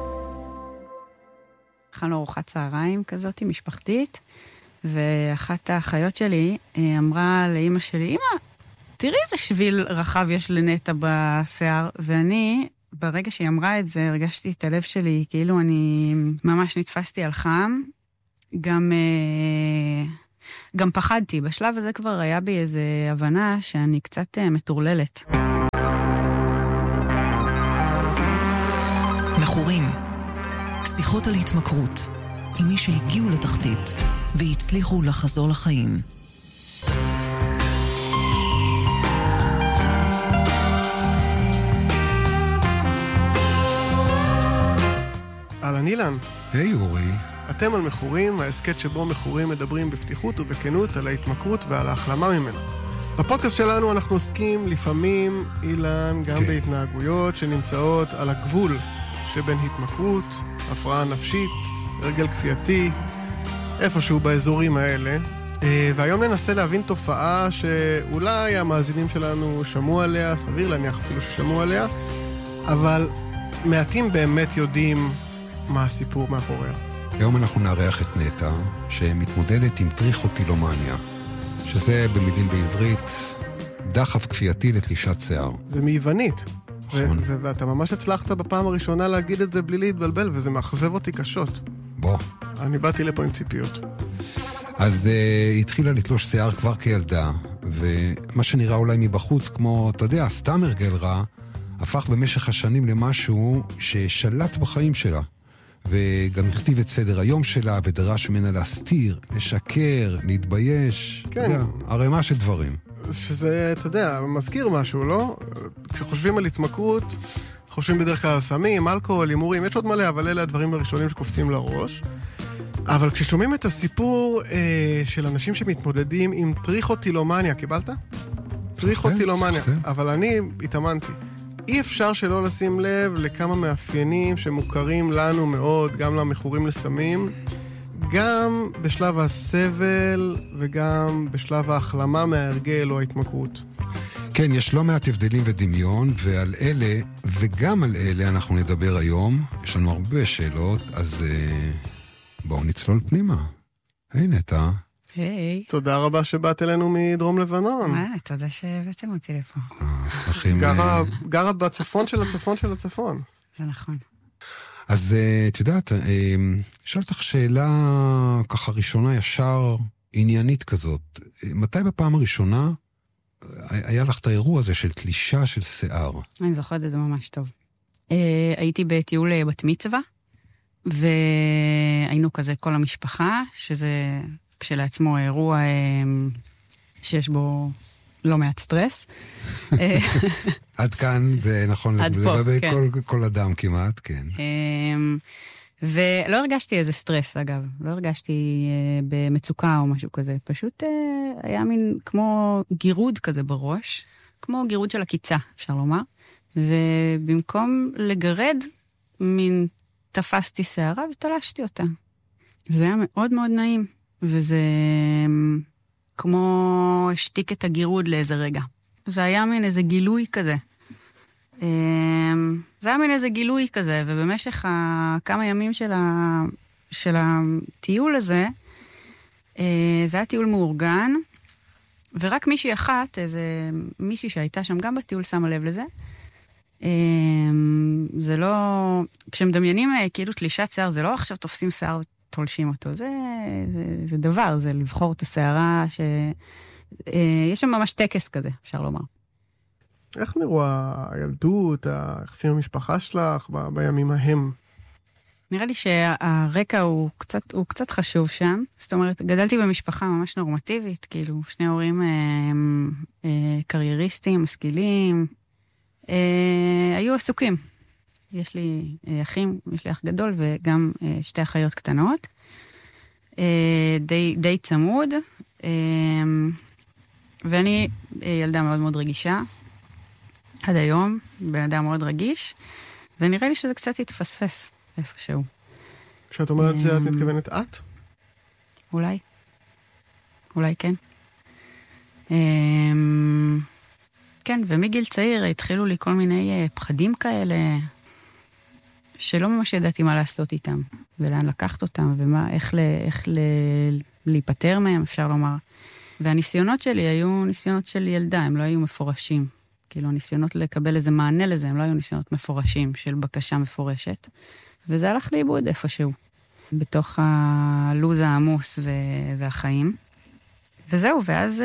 Speaker 5: אכלנו ארוחת צהריים כזאת, משפחתית, ואחת האחיות שלי אמרה לאמא שלי, אמא, תראי איזה שביל רחב יש לנטה בשיער, ואני ברגע שהיא אמרה את זה, הרגשתי את הלב שלי, כאילו אני ממש נתפסתי על חם. גם, גם פחדתי. בשלב הזה כבר היה בי איזו הבנה שאני קצת מטורללת.
Speaker 6: מכורים. שיחות על התמכרות. עם מי שהגיעו לתחתית והצליחו לחזור לחיים.
Speaker 7: אהלן אילן.
Speaker 8: היי אורי.
Speaker 7: אתם על מכורים, ההסקט שבו מכורים מדברים בפתיחות ובכנות על ההתמכרות ועל ההחלמה ממנו. בפודקאסט שלנו אנחנו עוסקים לפעמים, אילן, גם כן. בהתנהגויות שנמצאות על הגבול שבין התמכרות, הפרעה נפשית, רגל כפייתי, איפשהו באזורים האלה. והיום ננסה להבין תופעה שאולי המאזינים שלנו שמעו עליה, סביר להניח אפילו ששמעו עליה, אבל מעטים באמת יודעים מה הסיפור מאחוריה.
Speaker 8: היום אנחנו נארח את נטע, שמתמודדת עם טריכוטילומניה, שזה במילים בעברית דחף כפייתי לתלישת שיער. זה מיוונית. נכון. ו- ו- ואתה ממש הצלחת בפעם הראשונה להגיד את זה בלי להתבלבל, וזה מאכזב אותי קשות. בוא. אני באתי לפה עם ציפיות. אז uh, היא התחילה לתלוש שיער כבר כילדה, ומה שנראה אולי מבחוץ, כמו, אתה יודע, סתם הרגל רע, הפך במשך השנים למשהו ששלט בחיים שלה. וגם הכתיב את סדר היום שלה, ודרש ממנה להסתיר, לשקר, להתבייש. כן. אתה יודע, הרמה של דברים. שזה, אתה יודע, מזכיר משהו, לא? כשחושבים על התמכרות, חושבים בדרך כלל על סמים, אלכוהול, הימורים, יש עוד מלא, אבל אלה הדברים הראשונים שקופצים לראש. אבל כששומעים את הסיפור אה, של אנשים שמתמודדים עם טריכוטילומניה, קיבלת? טריכוטילומניה. אבל אני התאמנתי. אי אפשר שלא לשים לב לכמה מאפיינים שמוכרים לנו מאוד, גם למכורים לסמים, גם בשלב הסבל וגם בשלב ההחלמה מההרגל או ההתמכרות. כן, יש לא מעט הבדלים ודמיון, ועל אלה, וגם על אלה אנחנו נדבר היום. יש לנו הרבה שאלות, אז uh, בואו נצלול פנימה. היי נטע.
Speaker 5: היי.
Speaker 7: תודה רבה שבאת אלינו מדרום לבנון.
Speaker 5: מה, תודה שהבאתם אותי לפה.
Speaker 8: אה, שמחים.
Speaker 7: גרה, גרה בצפון של הצפון של הצפון.
Speaker 5: זה נכון.
Speaker 8: אז את יודעת, אשאל אותך שאלה ככה ראשונה ישר עניינית כזאת. מתי בפעם הראשונה היה לך את האירוע הזה של תלישה של שיער?
Speaker 5: אני זוכרת את זה ממש טוב. הייתי בטיול בת מצווה, והיינו כזה כל המשפחה, שזה כשלעצמו אירוע שיש בו לא מעט סטרס.
Speaker 8: עד כאן זה נכון לגבי כל אדם כמעט, כן.
Speaker 5: ולא הרגשתי איזה סטרס, אגב. לא הרגשתי במצוקה או משהו כזה. פשוט היה מין כמו גירוד כזה בראש, כמו גירוד של הקיצה, אפשר לומר. ובמקום לגרד, מין תפסתי שערה ותלשתי אותה. וזה היה מאוד מאוד נעים. וזה כמו השתיק את הגירוד לאיזה רגע. זה היה מין איזה גילוי כזה. זה היה מין איזה גילוי כזה, ובמשך כמה ימים של, ה... של הטיול הזה, זה היה טיול מאורגן, ורק מישהי אחת, איזה מישהי שהייתה שם גם בטיול שמה לב לזה, זה לא... כשמדמיינים כאילו תלישת שיער, זה לא עכשיו תופסים שיער תולשים אותו. זה, זה, זה דבר, זה לבחור את השערה, ש... יש שם ממש טקס כזה, אפשר לומר.
Speaker 7: איך נראו הילדות, היחסים המשפחה שלך ב- בימים ההם?
Speaker 5: נראה לי שהרקע הוא קצת, הוא קצת חשוב שם. זאת אומרת, גדלתי במשפחה ממש נורמטיבית, כאילו, שני הורים אה, אה, קרייריסטים, משכילים, אה, היו עסוקים. יש לי אה, אחים, יש לי אח גדול וגם אה, שתי אחיות קטנות. אה, די, די צמוד. אה, ואני אה, ילדה מאוד מאוד רגישה. עד היום, בן אדם מאוד רגיש, ונראה לי שזה קצת התפספס איפשהו.
Speaker 7: כשאת אומרת זה, את מתכוונת את?
Speaker 5: אולי. אולי כן. כן, ומגיל צעיר התחילו לי כל מיני פחדים כאלה, שלא ממש ידעתי מה לעשות איתם, ולאן לקחת אותם, ומה, איך, ל, איך ל, להיפטר מהם, אפשר לומר. והניסיונות שלי היו ניסיונות של ילדה, הם לא היו מפורשים. כאילו, הניסיונות לקבל איזה מענה לזה, הם לא היו ניסיונות מפורשים של בקשה מפורשת. וזה הלך לאיבוד איפשהו, בתוך הלוז העמוס והחיים. וזהו, ואז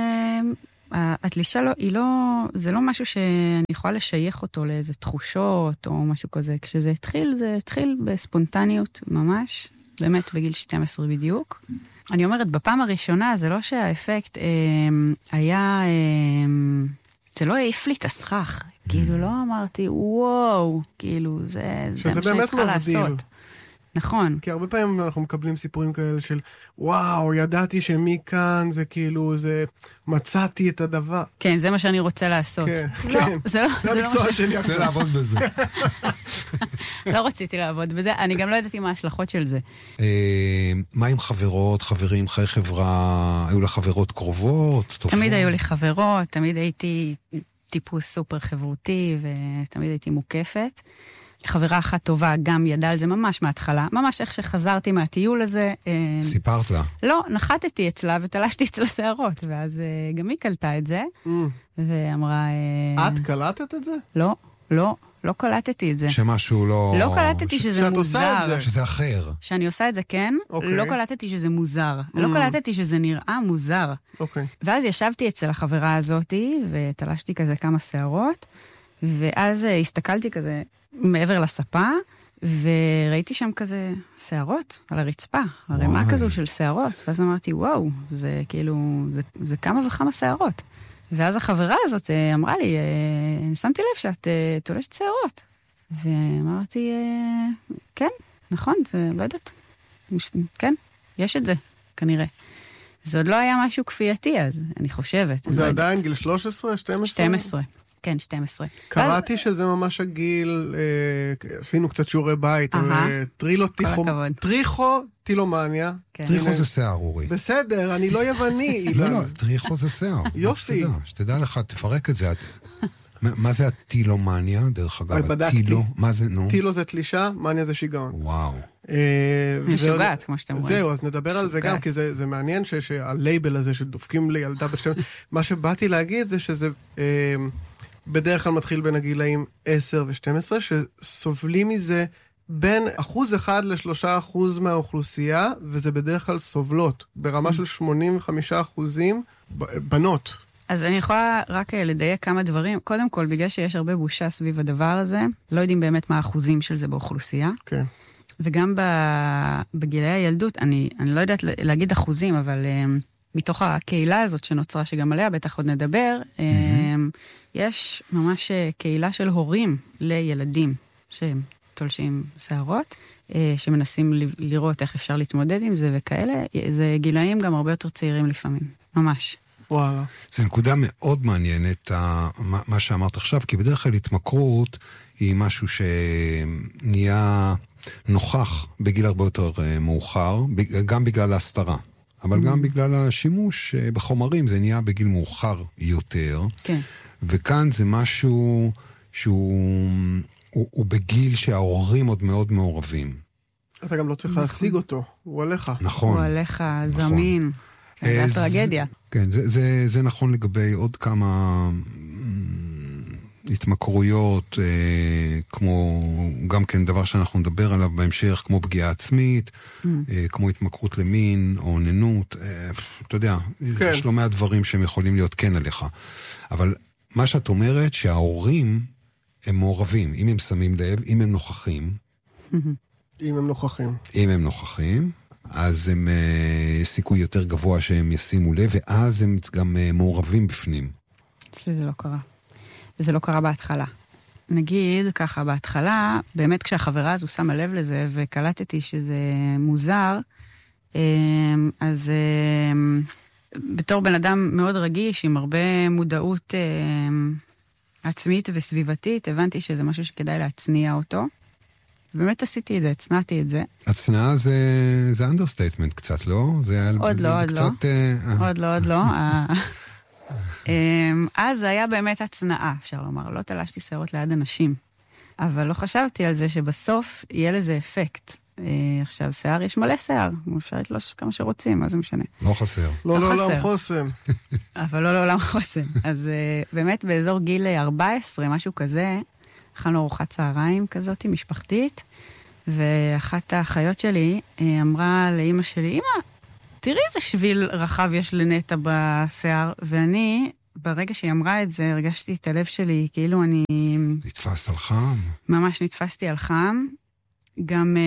Speaker 5: התלישה לא, היא לא, זה לא משהו שאני יכולה לשייך אותו לאיזה תחושות או משהו כזה. כשזה התחיל, זה התחיל בספונטניות ממש, באמת בגיל שתים עשרה בדיוק. אני אומרת, בפעם הראשונה זה לא שהאפקט אה, היה, אה, זה לא העיף לי את הסכך. כאילו לא אמרתי, וואו, כאילו זה, זה מה שאני צריכה לעשות. נכון.
Speaker 7: כי הרבה פעמים אנחנו מקבלים סיפורים כאלה של, וואו, ידעתי שמכאן זה כאילו, זה, מצאתי את הדבר.
Speaker 5: כן, זה מה שאני רוצה לעשות.
Speaker 7: כן,
Speaker 5: לא,
Speaker 7: כן.
Speaker 5: זה לא,
Speaker 7: זה לא מקצוע שלי.
Speaker 8: רוצה לעבוד בזה.
Speaker 5: לא רציתי לעבוד בזה, אני גם לא ידעתי מה ההשלכות של זה.
Speaker 8: מה עם חברות, חברים, חיי חברה, היו לה חברות קרובות?
Speaker 5: תמיד היו לי חברות, תמיד הייתי טיפוס סופר חברותי, ותמיד הייתי מוקפת. חברה אחת טובה גם ידעה על זה ממש מההתחלה, ממש איך שחזרתי מהטיול הזה.
Speaker 8: סיפרת לה?
Speaker 5: לא, נחתתי אצלה ותלשתי אצלה שערות, ואז גם היא קלטה את זה, ואמרה...
Speaker 7: את קלטת את זה?
Speaker 5: לא, לא, לא קלטתי את זה.
Speaker 8: שמשהו לא...
Speaker 5: לא קלטתי שזה מוזר.
Speaker 8: שזה אחר.
Speaker 5: שאני עושה את זה, כן, לא קלטתי שזה מוזר. לא קלטתי שזה נראה מוזר. ואז ישבתי אצל החברה הזאת, ותלשתי כזה כמה שערות, ואז הסתכלתי כזה מעבר לספה, וראיתי שם כזה שערות על הרצפה, הרמה כזו של שערות, ואז אמרתי, וואו, זה כאילו, זה, זה כמה וכמה שערות. ואז החברה הזאת אמרה לי, שמתי לב שאת תולשת שערות. ואמרתי, כן, נכון, זה לא יודעת. כן, יש את זה, כנראה. זה עוד לא היה משהו כפייתי אז, אני חושבת.
Speaker 7: זה עדיין גיל שלוש עשרה, שתים עשרה?
Speaker 5: שתים עשרה. כן, שתים עשרה.
Speaker 7: קראתי שזה ממש הגיל, עשינו קצת שיעורי בית, טריכו-טילומניה.
Speaker 8: טריכו זה שיער, אורי.
Speaker 7: בסדר, אני לא יווני.
Speaker 8: לא, לא, טריכו זה שיער.
Speaker 7: יופי.
Speaker 8: שתדע לך, תפרק את זה. מה זה הטילומניה, דרך אגב? טילו, מה זה, נו?
Speaker 7: טילו זה תלישה, מניה זה שיגעון.
Speaker 8: וואו.
Speaker 5: משוגעת, כמו שאתם רואים.
Speaker 7: זהו, אז נדבר על זה גם, כי זה מעניין שהלייבל הזה שדופקים לילדה בשתי... מה שבאתי להגיד זה שזה... בדרך כלל מתחיל בין הגילאים עשר ו-שתים עשרה, שסובלים מזה בין אחוז אחד לשלושה אחוז מהאוכלוסייה, וזה בדרך כלל סובלות, ברמה של שמונים וחמישה אחוזים בנות.
Speaker 5: אז אני יכולה רק לדייק כמה דברים. קודם כל, בגלל שיש הרבה בושה סביב הדבר הזה, לא יודעים באמת מה האחוזים של זה באוכלוסייה.
Speaker 7: כן.
Speaker 5: וגם בגילי הילדות, אני, אני לא יודעת להגיד אחוזים, אבל... מתוך הקהילה הזאת שנוצרה, שגם עליה בטח עוד נדבר, mm-hmm. יש ממש קהילה של הורים לילדים שהם תולשים שערות, שמנסים לראות איך אפשר להתמודד עם זה וכאלה. זה גילאים גם הרבה יותר צעירים לפעמים, ממש.
Speaker 7: וואלה.
Speaker 8: זו נקודה מאוד מעניינת, מה שאמרת עכשיו, כי בדרך כלל התמכרות היא משהו שנהיה נוכח בגיל הרבה יותר מאוחר, גם בגלל ההסתרה. אבל גם בגלל השימוש בחומרים, זה נהיה בגיל מאוחר יותר.
Speaker 5: כן.
Speaker 8: וכאן זה משהו שהוא הוא, הוא בגיל שההורים עוד מאוד מעורבים.
Speaker 7: אתה גם לא צריך להשיג אותו, הוא עליך.
Speaker 8: נכון.
Speaker 5: הוא עליך, זמין. זה הטרגדיה.
Speaker 8: כן, זה, זה, זה נכון לגבי עוד כמה התמכרויות, אה, כמו גם כן דבר שאנחנו נדבר עליו בהמשך, כמו פגיעה עצמית, mm. אה, כמו התמכרות למין או ננות, אה, אתה יודע, כן. יש לא מעט דברים שהם יכולים להיות כן עליך. אבל מה שאת אומרת, שההורים הם מעורבים, אם הם שמים לב, אם הם נוכחים.
Speaker 7: אם הם נוכחים.
Speaker 8: אם הם נוכחים, אז הם, אה, יש סיכוי יותר גבוה שהם ישימו לב, ואז הם גם אה, מעורבים בפנים.
Speaker 5: אצלי זה לא קרה. זה לא קרה בהתחלה. נגיד, ככה, בהתחלה, באמת כשהחברה הזו שמה לב לזה, וקלטתי שזה מוזר, אז בתור בן אדם מאוד רגיש, עם הרבה מודעות עצמית וסביבתית, הבנתי שזה משהו שכדאי להצניע אותו. באמת עשיתי את זה, הצנעתי את זה.
Speaker 8: הצנעה זה, זה understatement קצת, לא? זה,
Speaker 5: עוד
Speaker 8: זה,
Speaker 5: לא,
Speaker 8: זה
Speaker 5: עוד
Speaker 8: קצת,
Speaker 5: לא. עוד לא, עוד לא. אז זה היה באמת הצנעה, אפשר לומר. לא תלשתי שערות ליד אנשים. אבל לא חשבתי על זה שבסוף יהיה לזה אפקט. עכשיו, שיער, יש מלא שיער. אפשר לתלוש כמה שרוצים, מה זה משנה?
Speaker 8: לא חסר.
Speaker 7: לא לעולם חוסם.
Speaker 5: אבל לא לעולם חוסם. אז באמת באזור גיל ארבע עשרה, משהו כזה, אכלנו ארוחת צהריים כזאת, משפחתית, ואחת האחיות שלי אמרה לאמא שלי, אמא, תראי איזה שביל רחב יש לנטה בשיער, ואני, ברגע שהיא אמרה את זה, הרגשתי את הלב שלי, כאילו אני...
Speaker 8: נתפס על חם.
Speaker 5: ממש נתפסתי על חם. גם,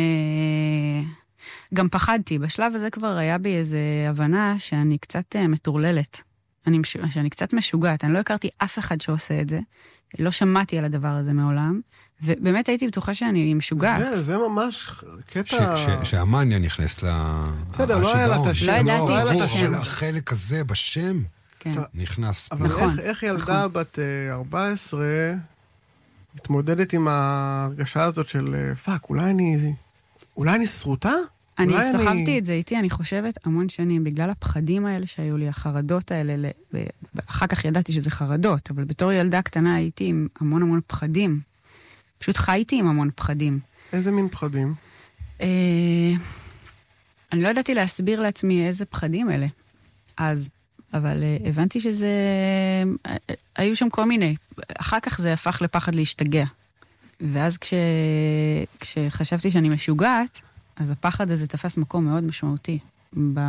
Speaker 5: גם פחדתי. בשלב הזה כבר היה בי איזו הבנה שאני קצת מטורללת. אני, שאני קצת משוגעת. אני לא הכרתי אף אחד שעושה את זה. לא שמעתי על הדבר הזה מעולם. ובאמת הייתי בטוחה שאני משוגעת.
Speaker 7: זה, זה ממש קטע...
Speaker 8: שהמניה נכנס ל...
Speaker 7: בסדר, לא היה לה את השם.
Speaker 5: לא ידעתי.
Speaker 8: לא, אבל החלק הזה בשם נכנס.
Speaker 7: אבל איך ילדה בת ארבע עשרה... מתמודדת עם ההרגשה הזאת של פאק, אולי אני... אולי אני סרוטה?
Speaker 5: אני סחבתי את זה איתי, אני חושבת, המון שנים, בגלל הפחדים האלה שהיו לי, החרדות האלה, אחר כך ידעתי שזה חרדות, אבל בתור ילדה קטנה הייתי עם המון המון פחדים. פשוט חייתי עם המון פחדים.
Speaker 7: איזה מין פחדים?
Speaker 5: אני לא ידעתי להסביר לעצמי איזה פחדים אלה. אז... אבל uh, הבנתי שזה... Uh, היו שם כל מיני. אחר כך זה הפך לפחד להשתגע. ואז כש... כשחשבתי שאני משוגעת, אז הפחד הזה תפס מקום מאוד משמעותי. ב...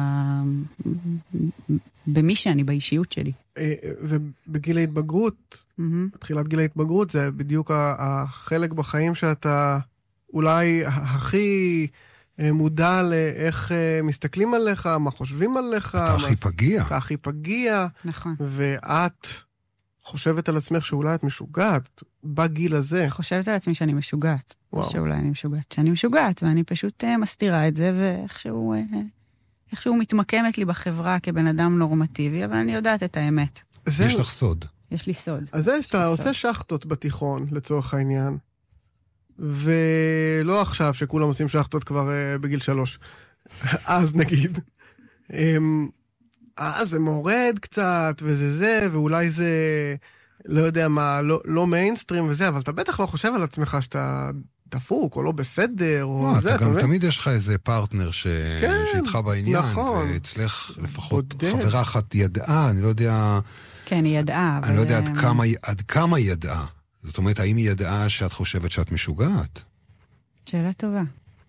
Speaker 5: במי שאני, באישיות שלי.
Speaker 7: ובגיל ההתבגרות, mm-hmm. תחילת גיל ההתבגרות, זה בדיוק החלק בחיים שאתה אולי הכי... מודע לאיך מסתכלים עליך, מה חושבים עליך.
Speaker 8: אתה הכי פגיע.
Speaker 7: אתה הכי פגיע.
Speaker 5: נכון.
Speaker 7: ואת חושבת על עצמך שאולי את משוגעת בגיל הזה.
Speaker 5: אני חושבת על עצמי שאני משוגעת. וואו. שאולי אני משוגעת. שאני משוגעת, ואני פשוט מסתירה את זה, ואיכשהו איכשהו מתמקמת לי בחברה כבן אדם נורמטיבי, אבל אני יודעת את האמת.
Speaker 8: זה... יש לך סוד.
Speaker 5: יש לי סוד.
Speaker 7: אז זה שאתה עושה שחטות בתיכון, לצורך העניין. ולא עכשיו שכולם עושים שחטות כבר uh, בגיל שלוש. אז נגיד. Um, אז זה מורד קצת, וזה זה, ואולי זה, לא יודע מה, לא, לא מיינסטרים וזה, אבל אתה בטח לא חושב על עצמך שאתה דפוק, או לא בסדר, או
Speaker 8: לא,
Speaker 7: זה.
Speaker 8: אתה גם תמיד יש לך איזה פרטנר ש... כן, שאיתך בעניין,
Speaker 7: נכון.
Speaker 8: ואצלך לפחות חברה אחת ידעה, אני לא יודע...
Speaker 5: כן, היא ידעה.
Speaker 8: אני לא יודע עד כמה, עד כמה היא ידעה. זאת אומרת, האם היא ידעה שאת חושבת שאת משוגעת?
Speaker 5: שאלה טובה.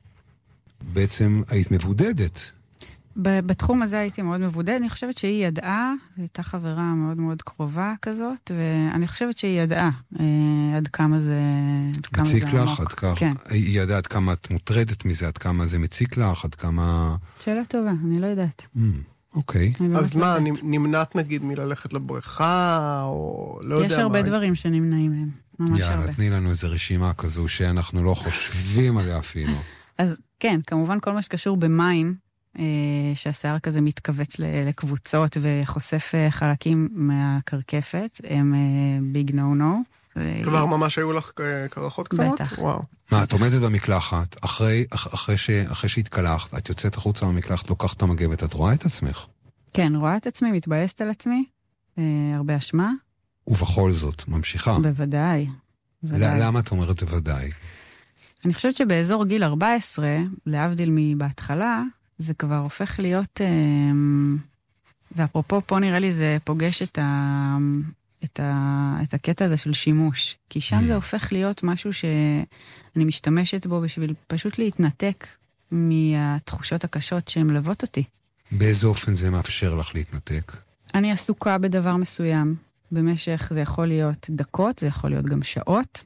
Speaker 8: בעצם היית מבודדת.
Speaker 5: בתחום הזה הייתי מאוד מבודדת. אני חושבת שהיא ידעה, הייתה חברה מאוד מאוד קרובה כזאת, ואני חושבת שהיא ידעה עד כמה זה עמוק.
Speaker 8: מציק לך? עד כמה? כן. היא ידעה עד כמה את מוטרדת מזה, עד כמה זה מציק לך, עד כמה...
Speaker 5: שאלה טובה, אני לא יודעת.
Speaker 8: אוקיי.
Speaker 7: אז מה, נמנעת נגיד מללכת לבריכה, או לא יודע מה?
Speaker 5: יש הרבה דברים שנמנעים מהם, ממש הרבה.
Speaker 8: יאללה, תני לנו איזו רשימה כזו שאנחנו לא חושבים עליה אפילו.
Speaker 5: אז כן, כמובן כל מה שקשור במים, שהשיער כזה מתכווץ לקבוצות וחושף חלקים מהקרקפת, הם ביג נו נו.
Speaker 7: כבר ממש היו לך קרחות קצרות?
Speaker 5: בטח.
Speaker 7: וואו.
Speaker 8: מה, את עומדת במקלחת, אחרי, אחרי, ש, אחרי שהתקלחת, את יוצאת החוצה במקלחת, לוקחת את המגבת, את רואה את עצמך?
Speaker 5: כן, רואה את עצמי, מתבאסת על עצמי, אה, הרבה אשמה.
Speaker 8: ובכל זאת, ממשיכה.
Speaker 5: בוודאי. בוודאי.
Speaker 8: למה את אומרת בוודאי?
Speaker 5: אני חושבת שבאזור גיל ארבע עשרה, להבדיל מבהתחלה, זה כבר הופך להיות, אה, ואפרופו פה נראה לי זה פוגש את ה... את, ה, את הקטע הזה של שימוש. כי שם זה הופך להיות משהו שאני משתמשת בו בשביל פשוט להתנתק מהתחושות הקשות שהן מלוות אותי.
Speaker 8: באיזה אופן זה מאפשר לך להתנתק? אני
Speaker 5: עסוקה בדבר מסוים. במשך זה יכול להיות דקות, זה יכול להיות גם שעות.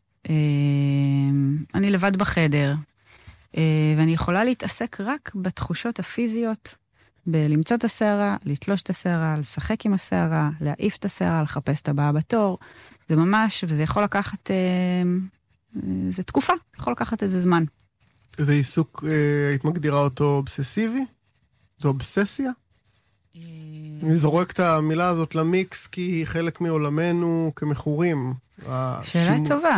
Speaker 5: אני לבד בחדר, ואני יכולה להתעסק רק בתחושות הפיזיות, בלמצוא את השערה, לתלוש את השערה, לשחק עם השערה, להעיף את השערה, לחפש את הבאה בתור. זה ממש, וזה יכול לקחת, אה, זה תקופה, זה יכול לקחת איזה זמן.
Speaker 7: איזה עיסוק, אה, היית מגדירה אותו אובססיבי? זו אובססיה? אה... אני זורק את המילה הזאת למיקס, כי היא חלק מעולמנו כמחורים.
Speaker 5: שאלה השימור... טובה.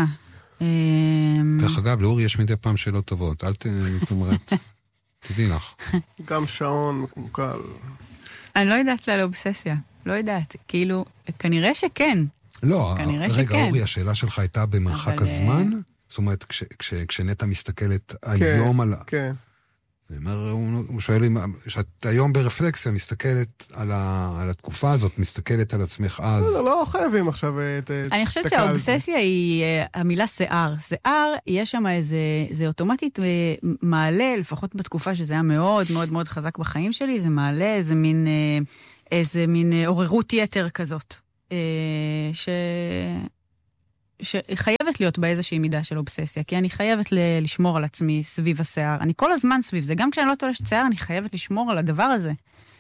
Speaker 8: דרך אגב, לאורי יש מדי פעם שאלות טובות, אל תאמרת... תדעי לך.
Speaker 7: גם שעון מקומקל.
Speaker 5: אני לא יודעת לה לאובססיה. לא יודעת. כאילו, כנראה שכן.
Speaker 8: לא, רגע, אורי, השאלה שלך הייתה במרחק הזמן? זאת אומרת, כשנטע מסתכלת היום על...
Speaker 7: כן.
Speaker 8: הוא שואל לי, שאת היום ברפלקסיה מסתכלת על, ה, על התקופה הזאת, מסתכלת על עצמך אז.
Speaker 7: לא, לא חייבים עכשיו את...
Speaker 5: אני חושבת שהאובססיה היא המילה שיער. שיער, יש שם איזה, זה אוטומטית מעלה, לפחות בתקופה שזה היה מאוד מאוד מאוד חזק בחיים שלי, זה מעלה איזה מין, איזה מין עוררות יתר כזאת. ש... שחייבת להיות באיזושהי מידה של אובססיה, כי אני חייבת ל- לשמור על עצמי סביב השיער. אני כל הזמן סביב זה, גם כשאני לא תולשת שיער, אני חייבת לשמור על הדבר הזה.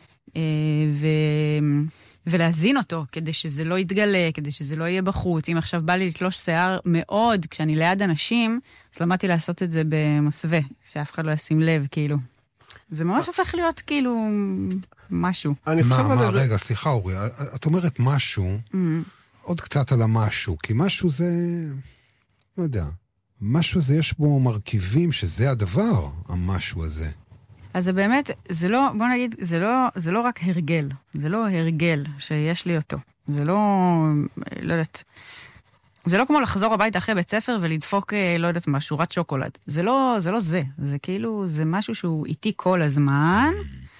Speaker 5: ו- ולהזין אותו, כדי שזה לא יתגלה, כדי שזה לא יהיה בחוץ. אם עכשיו בא לי לתלוש שיער מאוד, כשאני ליד אנשים, אז למדתי לעשות את זה במסווה, שאף אחד לא ישים לב, כאילו. זה ממש הופך להיות כאילו משהו.
Speaker 8: מה, מה, רגע, סליחה אורי, את אומרת משהו, עוד קצת על המשהו, כי משהו זה, לא יודע, משהו זה יש בו מרכיבים שזה הדבר, המשהו הזה.
Speaker 5: אז זה באמת, זה לא, בוא נגיד, זה לא, זה לא רק הרגל, זה לא הרגל שיש לי אותו. זה לא, לא יודעת, זה לא כמו לחזור הביתה אחרי בית ספר ולדפוק, לא יודעת מה, שורת שוקולד. זה לא, זה לא זה. זה כאילו, זה משהו שהוא איתי כל הזמן.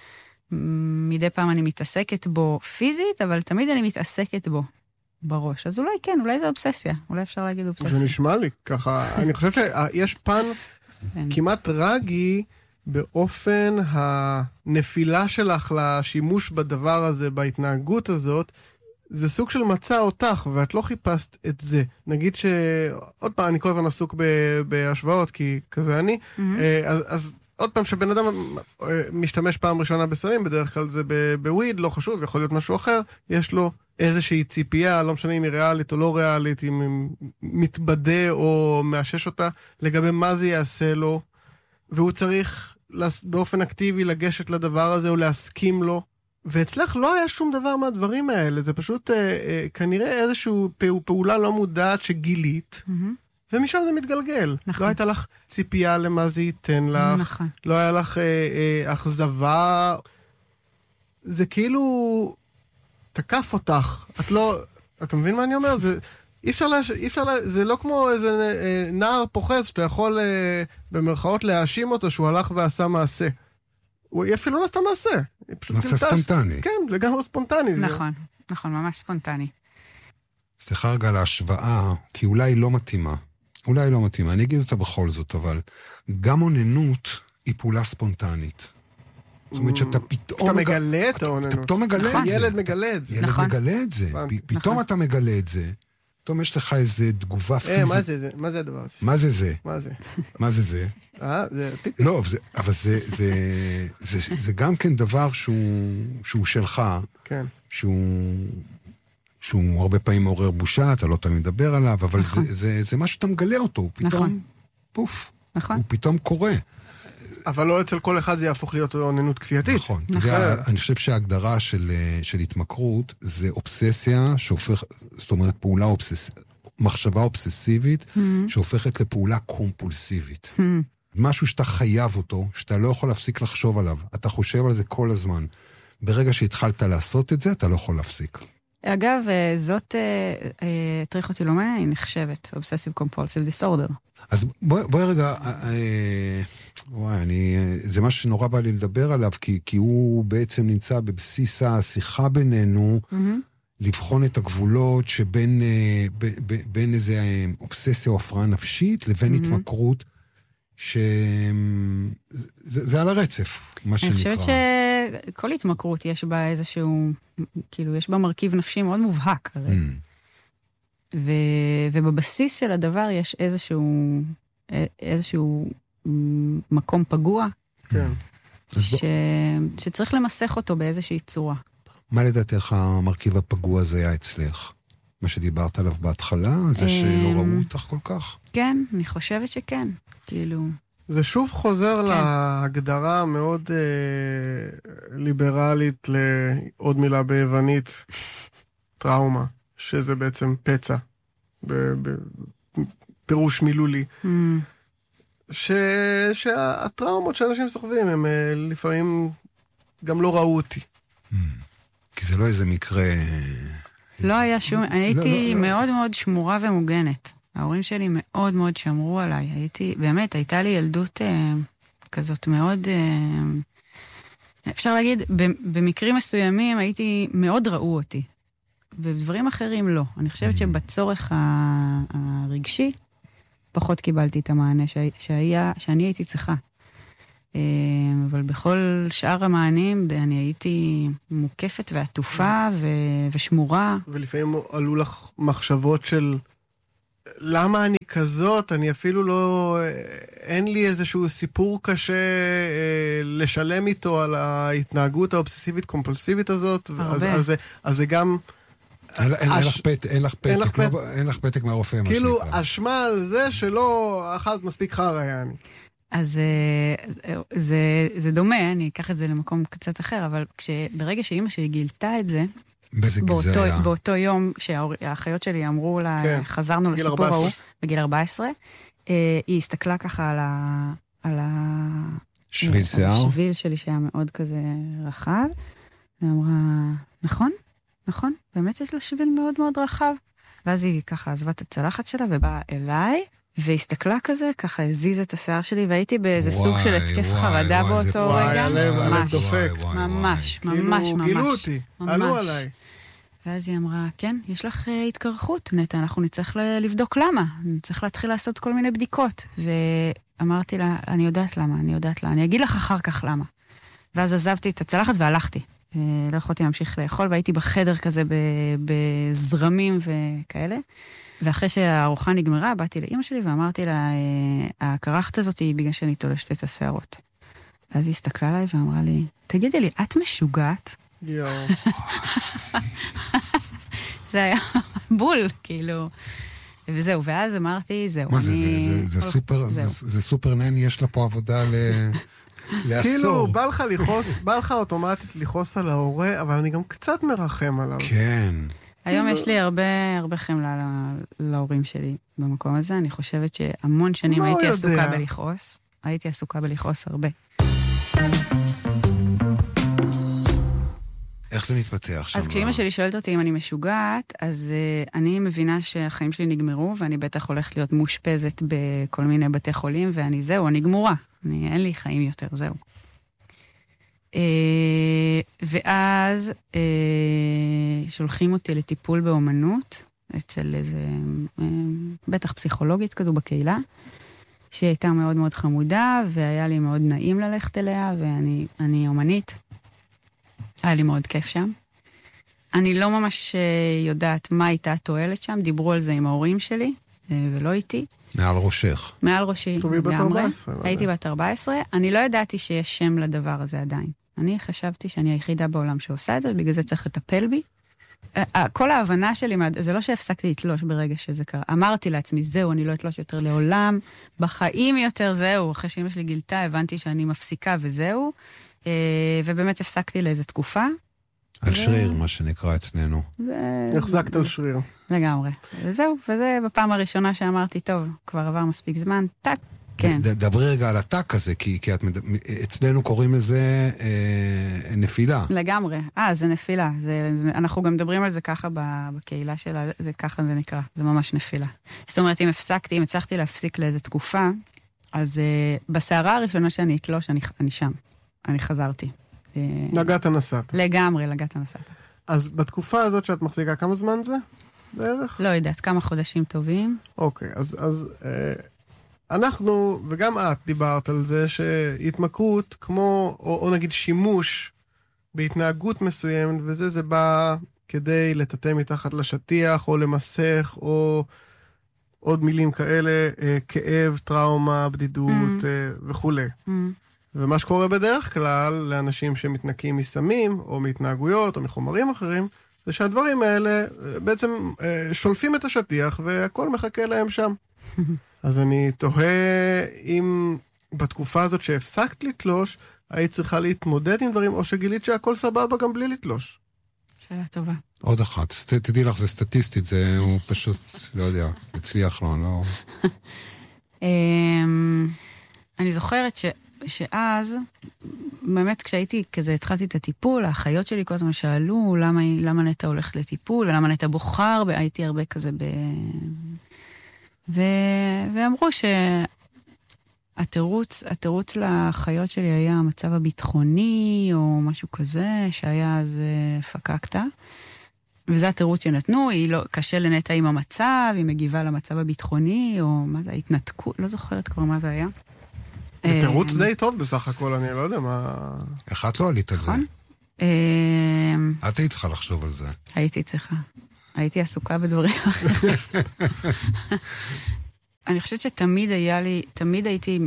Speaker 5: מדי פעם אני מתעסקת בו פיזית, אבל תמיד אני מתעסקת בו בראש. אז אולי כן, אולי זה אובססיה. אולי אפשר להגיד אובססיה.
Speaker 7: זה נשמע לי ככה. אני חושב שיש פן כמעט טרגי באופן הנפילה שלך לשימוש בדבר הזה, בהתנהגות הזאת, זה סוג של מצא אותך, ואת לא חיפשת את זה. נגיד ש... עוד פעם, אני כל הזמן עסוק בהשוואות, כי כזה אני. אז, אז עוד פעם, שבן אדם משתמש פעם ראשונה בסמים, בדרך כלל זה בוויד, לא חשוב, יכול להיות משהו אחר, יש לו איזושהי ציפייה, לא משנה אם היא ריאלית או לא ריאלית, אם מתבדה או מאשש אותה, לגבי מה זה יעשה לו, והוא צריך באופן אקטיבי לגשת לדבר הזה או להסכים לו. ואצלך לא היה שום דבר מהדברים האלה, זה פשוט אה, אה, כנראה איזושהי פעולה לא מודעת שגילית, mm-hmm. ומשם זה מתגלגל. נכון. לא הייתה לך ציפייה למה זה ייתן לך, נכון. לא היה לך אה, אה, אכזבה, זה כאילו תקף אותך, את לא, אתה מבין מה אני אומר? זה, אי אפשר, לה, אי אפשר לה, זה לא כמו איזה אה, נער פוחז, שאתה יכול אה, במרכאות להאשים אותו שהוא הלך ועשה מעשה. הוא אפילו לא עשתה מעשה.
Speaker 8: מעשה ספונטני.
Speaker 7: כן, לגמרי ספונטני.
Speaker 5: נכון, נכון, ממש ספונטני.
Speaker 8: סליחה רגע להשוואה, כי אולי לא מתאימה. אולי לא מתאימה, אני אגיד אותה בכל זאת, אבל גם אוננות היא פעולה ספונטנית. זאת אומרת שאתה פתאום...
Speaker 7: אתה מגלה את האוננות.
Speaker 8: אתה פתאום מגלה את זה.
Speaker 7: ילד מגלה את זה.
Speaker 8: ילד מגלה את זה. פתאום אתה מגלה את זה. פתאום יש לך איזה תגובה פיזית.
Speaker 7: מה זה, מה זה הדבר הזה?
Speaker 8: מה זה זה?
Speaker 7: מה זה?
Speaker 8: מה זה זה?
Speaker 7: אה, זה פיפי.
Speaker 8: לא, אבל זה, זה, זה, זה גם כן דבר שהוא, שהוא שלך. כן. שהוא, שהוא הרבה פעמים מעורר בושה, אתה לא תמיד מדבר עליו, אבל זה, זה, זה משהו שאתה מגלה אותו, הוא פתאום, פוף. נכון. הוא פתאום קורה.
Speaker 7: אבל לא אצל כל אחד זה יהפוך להיות אוננות כפייתית.
Speaker 8: נכון. אני חושב שההגדרה של, של התמכרות זה אובססיה שהופך, זאת אומרת פעולה אובססיבית, מחשבה אובססיבית mm-hmm. שהופכת לפעולה קומפולסיבית. Mm-hmm. משהו שאתה חייב אותו, שאתה לא יכול להפסיק לחשוב עליו. אתה חושב על זה כל הזמן. ברגע שהתחלת לעשות את זה, אתה לא יכול להפסיק.
Speaker 5: אגב, זאת טריכוטילומניה היא נחשבת, Obsessive Compulsive Disorder.
Speaker 8: אז בואי בוא רגע, אה, וואי, אני, זה משהו שנורא בא לי לדבר עליו, כי, כי הוא בעצם נמצא בבסיס השיחה בינינו, mm-hmm. לבחון את הגבולות שבין ב, ב, בין איזה אובססיה או הפרעה נפשית, לבין mm-hmm. התמכרות, שזה זה על הרצף, מה שנקרא.
Speaker 5: אני חושבת שכל התמכרות יש בה איזשהו, כאילו, יש בה מרכיב נפשי מאוד מובהק, הרי. Mm. ו, ובבסיס של הדבר יש איזשהו, איזשהו מקום פגוע, כן. ש, שצריך למסך אותו באיזושהי צורה.
Speaker 8: מה לדעתך המרכיב הפגוע הזה היה אצלך? מה שדיברת עליו בהתחלה? זה שלא ראו אותך כל כך?
Speaker 5: כן, אני חושבת שכן. כאילו...
Speaker 7: זה שוב חוזר כן. להגדרה המאוד אה, ליברלית לעוד מילה ביוונית, טראומה, שזה בעצם פצע, בפירוש מילולי. Mm. ש, שהטראומות שאנשים סוחבים הם אה, לפעמים גם לא ראו אותי. Mm.
Speaker 8: כי זה לא איזה מקרה...
Speaker 5: לא היה שום... הייתי מאוד מאוד שמורה ומוגנת. ההורים שלי מאוד מאוד שמרו עליי. הייתי, באמת, הייתה לי ילדות, כזאת מאוד, אפשר להגיד, במקרים מסוימים הייתי, מאוד ראו אותי, ובדברים אחרים לא. אני חושבת שבצורך הרגשי, פחות קיבלתי את המענה שהיה, שאני הייתי צריכה. אבל בכל שאר המענים אני הייתי מוקפת ועטופה ו- ושמורה.
Speaker 7: ולפעמים עלו לך מחשבות של למה אני כזאת, אני אפילו לא, אין לי איזשהו סיפור קשה אה, לשלם איתו על ההתנהגות האובססיבית קומפולסיבית הזאת. אז, אז, אז זה גם...
Speaker 8: אין לך פתק, אין לך פתק מהרופא, מה שנקרא.
Speaker 7: כאילו, אשמה על זה שלא אכלת מספיק חרא, יעני.
Speaker 5: אז זה, זה דומה, אני אקח את זה למקום קצת אחר, אבל ברגע שאימא שלי גילתה את זה, באותו, באותו יום שהאחיות שלי אמרו לה, כן. חזרנו לסיפור ההוא, בגיל ארבע עשרה, היא הסתכלה ככה על ה... על ה...
Speaker 8: שביל שיער?
Speaker 5: השביל שלי שהיה מאוד כזה רחב, ואמרה, נכון, נכון, באמת יש לה שביל מאוד מאוד רחב. ואז היא ככה עזבה את הצלחת שלה ובאה אליי, והסתכלה כזה, ככה הזיז את השיער שלי, והייתי באיזה סוג של התקף חרדה באותו רגע.
Speaker 7: ממש,
Speaker 5: ממש, ממש, ממש.
Speaker 7: גילו אותי, עלו עליי.
Speaker 5: ואז היא אמרה, כן, יש לך התקרחות, נטע, אנחנו נצטרך לבדוק למה. נצטרך להתחיל לעשות כל מיני בדיקות. ואמרתי לה, אני יודעת למה, אני יודעת למה. אני אגיד לך אחר כך למה. ואז עזבתי את הצלחת והלכתי. לא יכולתי להמשיך לאכול, והייתי בחדר כזה בזרמים וכאלה. ואחרי שהארוחה נגמרה, באתי לאמא שלי ואמרתי לה, הקרחת הזאת היא בגלל שאני תולשת את השערות. ואז היא הסתכלה עליי ואמרה לי, תגידי לי, את משוגעת?
Speaker 7: יואו.
Speaker 5: זה היה בול, כאילו. וזהו, ואז אמרתי, זהו.
Speaker 8: מה זה, זה סופר, זה סופר נני, יש לה פה עבודה לעשור.
Speaker 7: כאילו, בא לך לכעוס, בא לך אוטומטית לכעוס על ההורה, אבל אני גם קצת מרחם עליו.
Speaker 8: כן.
Speaker 5: היום יש לי הרבה, הרבה חמלה להורים שלי במקום הזה. אני חושבת שהמון שנים הייתי עסוקה בלכעוס. הייתי עסוקה בלכעוס הרבה.
Speaker 8: איך זה מתפתח שם?
Speaker 5: אז כשאמא שלי שואלת אותי אם אני משוגעת, אז uh, אני מבינה שהחיים שלי נגמרו, ואני בטח הולכת להיות מושפזת בכל מיני בתי חולים, ואני זהו, אני גמורה. אני, אין לי חיים יותר, זהו. Uh, ואז uh, שולחים אותי לטיפול באומנות, אצל איזה, uh, בטח פסיכולוגית כזו בקהילה, שהייתה מאוד מאוד חמודה, והיה לי מאוד נעים ללכת אליה, ואני אני אומנית. היה לי מאוד כיף שם. אני לא ממש יודעת מה הייתה התועלת שם, דיברו על זה עם ההורים שלי, ולא איתי.
Speaker 8: מעל ראשך.
Speaker 5: מעל ראשי, לגמרי. הייתי בת ארבע עשרה. אני לא ידעתי שיש שם לדבר הזה עדיין. אני חשבתי שאני היחידה בעולם שעושה את זה, בגלל זה צריך לטפל בי. כל ההבנה שלי, זה לא שהפסקתי לתלוש ברגע שזה קרה. אמרתי לעצמי, זהו, אני לא אתלוש יותר לעולם, בחיים יותר, זהו. אחרי שאמא שלי גילתה, הבנתי שאני מפסיקה וזהו. ובאמת הפסקתי לאיזו תקופה.
Speaker 8: על שריר, מה שנקרא אצלנו.
Speaker 7: החזקת על שריר.
Speaker 5: לגמרי. וזהו, וזה בפעם הראשונה שאמרתי, טוב, כבר עבר מספיק זמן, טק, כן.
Speaker 8: דברי רגע על הטק הזה, כי אצלנו קוראים לזה נפילה.
Speaker 5: לגמרי. אה, זה נפילה. אנחנו גם מדברים על זה ככה בקהילה שלה, זה ככה זה נקרא, זה ממש נפילה. זאת אומרת, אם הפסקתי, אם הצלחתי להפסיק לאיזו תקופה, אז בסערה הראשונה שאני אתלוש, אני שם. אני חזרתי.
Speaker 7: לגעת הנסעת.
Speaker 5: לגמרי, לגעת הנסעת.
Speaker 7: אז בתקופה הזאת שאת מחזיקה, כמה זמן זה? בערך?
Speaker 5: לא יודעת, כמה חודשים טובים.
Speaker 7: אוקיי, אז, אז אה, אנחנו, וגם את דיברת על זה, שהתמכרות כמו, או, או נגיד שימוש בהתנהגות מסוימת, וזה זה בא כדי לטאטא מתחת לשטיח, או למסך, או עוד מילים כאלה, אה, כאב, טראומה, בדידות mm. אה, וכו'. Mm. ומה שקורה בדרך כלל לאנשים שמתנקים מסמים, או מהתנהגויות, או מחומרים אחרים, זה שהדברים האלה בעצם שולפים את השטיח, והכל מחכה להם שם. אז אני תוהה אם בתקופה הזאת שהפסקת לתלוש, היית צריכה להתמודד עם דברים, או שגילית שהכל סבבה גם בלי לתלוש.
Speaker 5: שאלה טובה.
Speaker 8: עוד אחת. תדעי לך, זה סטטיסטית, זה הוא פשוט, לא יודע, הצליח לו, לא...
Speaker 5: אני זוכרת ש... שאז, באמת כשהייתי כזה, התחלתי את הטיפול, האחיות שלי כל הזמן שאלו, למה, למה נטע הולכת לטיפול, למה נטע בוחר, הייתי הרבה כזה ב... ו... ואמרו התירוץ, התירוץ לחיות שלי היה המצב הביטחוני, או משהו כזה, שהיה אז פקקת. וזה התירוץ שנתנו, היא לא, קשה לנטע עם המצב, היא מגיבה למצב הביטחוני, או מה זה, התנתקות, לא זוכרת כבר מה זה היה.
Speaker 7: זה תירוץ די טוב בסך הכל, אני לא יודע מה...
Speaker 8: איך את לא עלית על זה? את היית צריכה לחשוב על זה.
Speaker 5: הייתי צריכה. הייתי עסוקה בדברים אחרים. אני חושבת שתמיד היה לי, תמיד הייתי,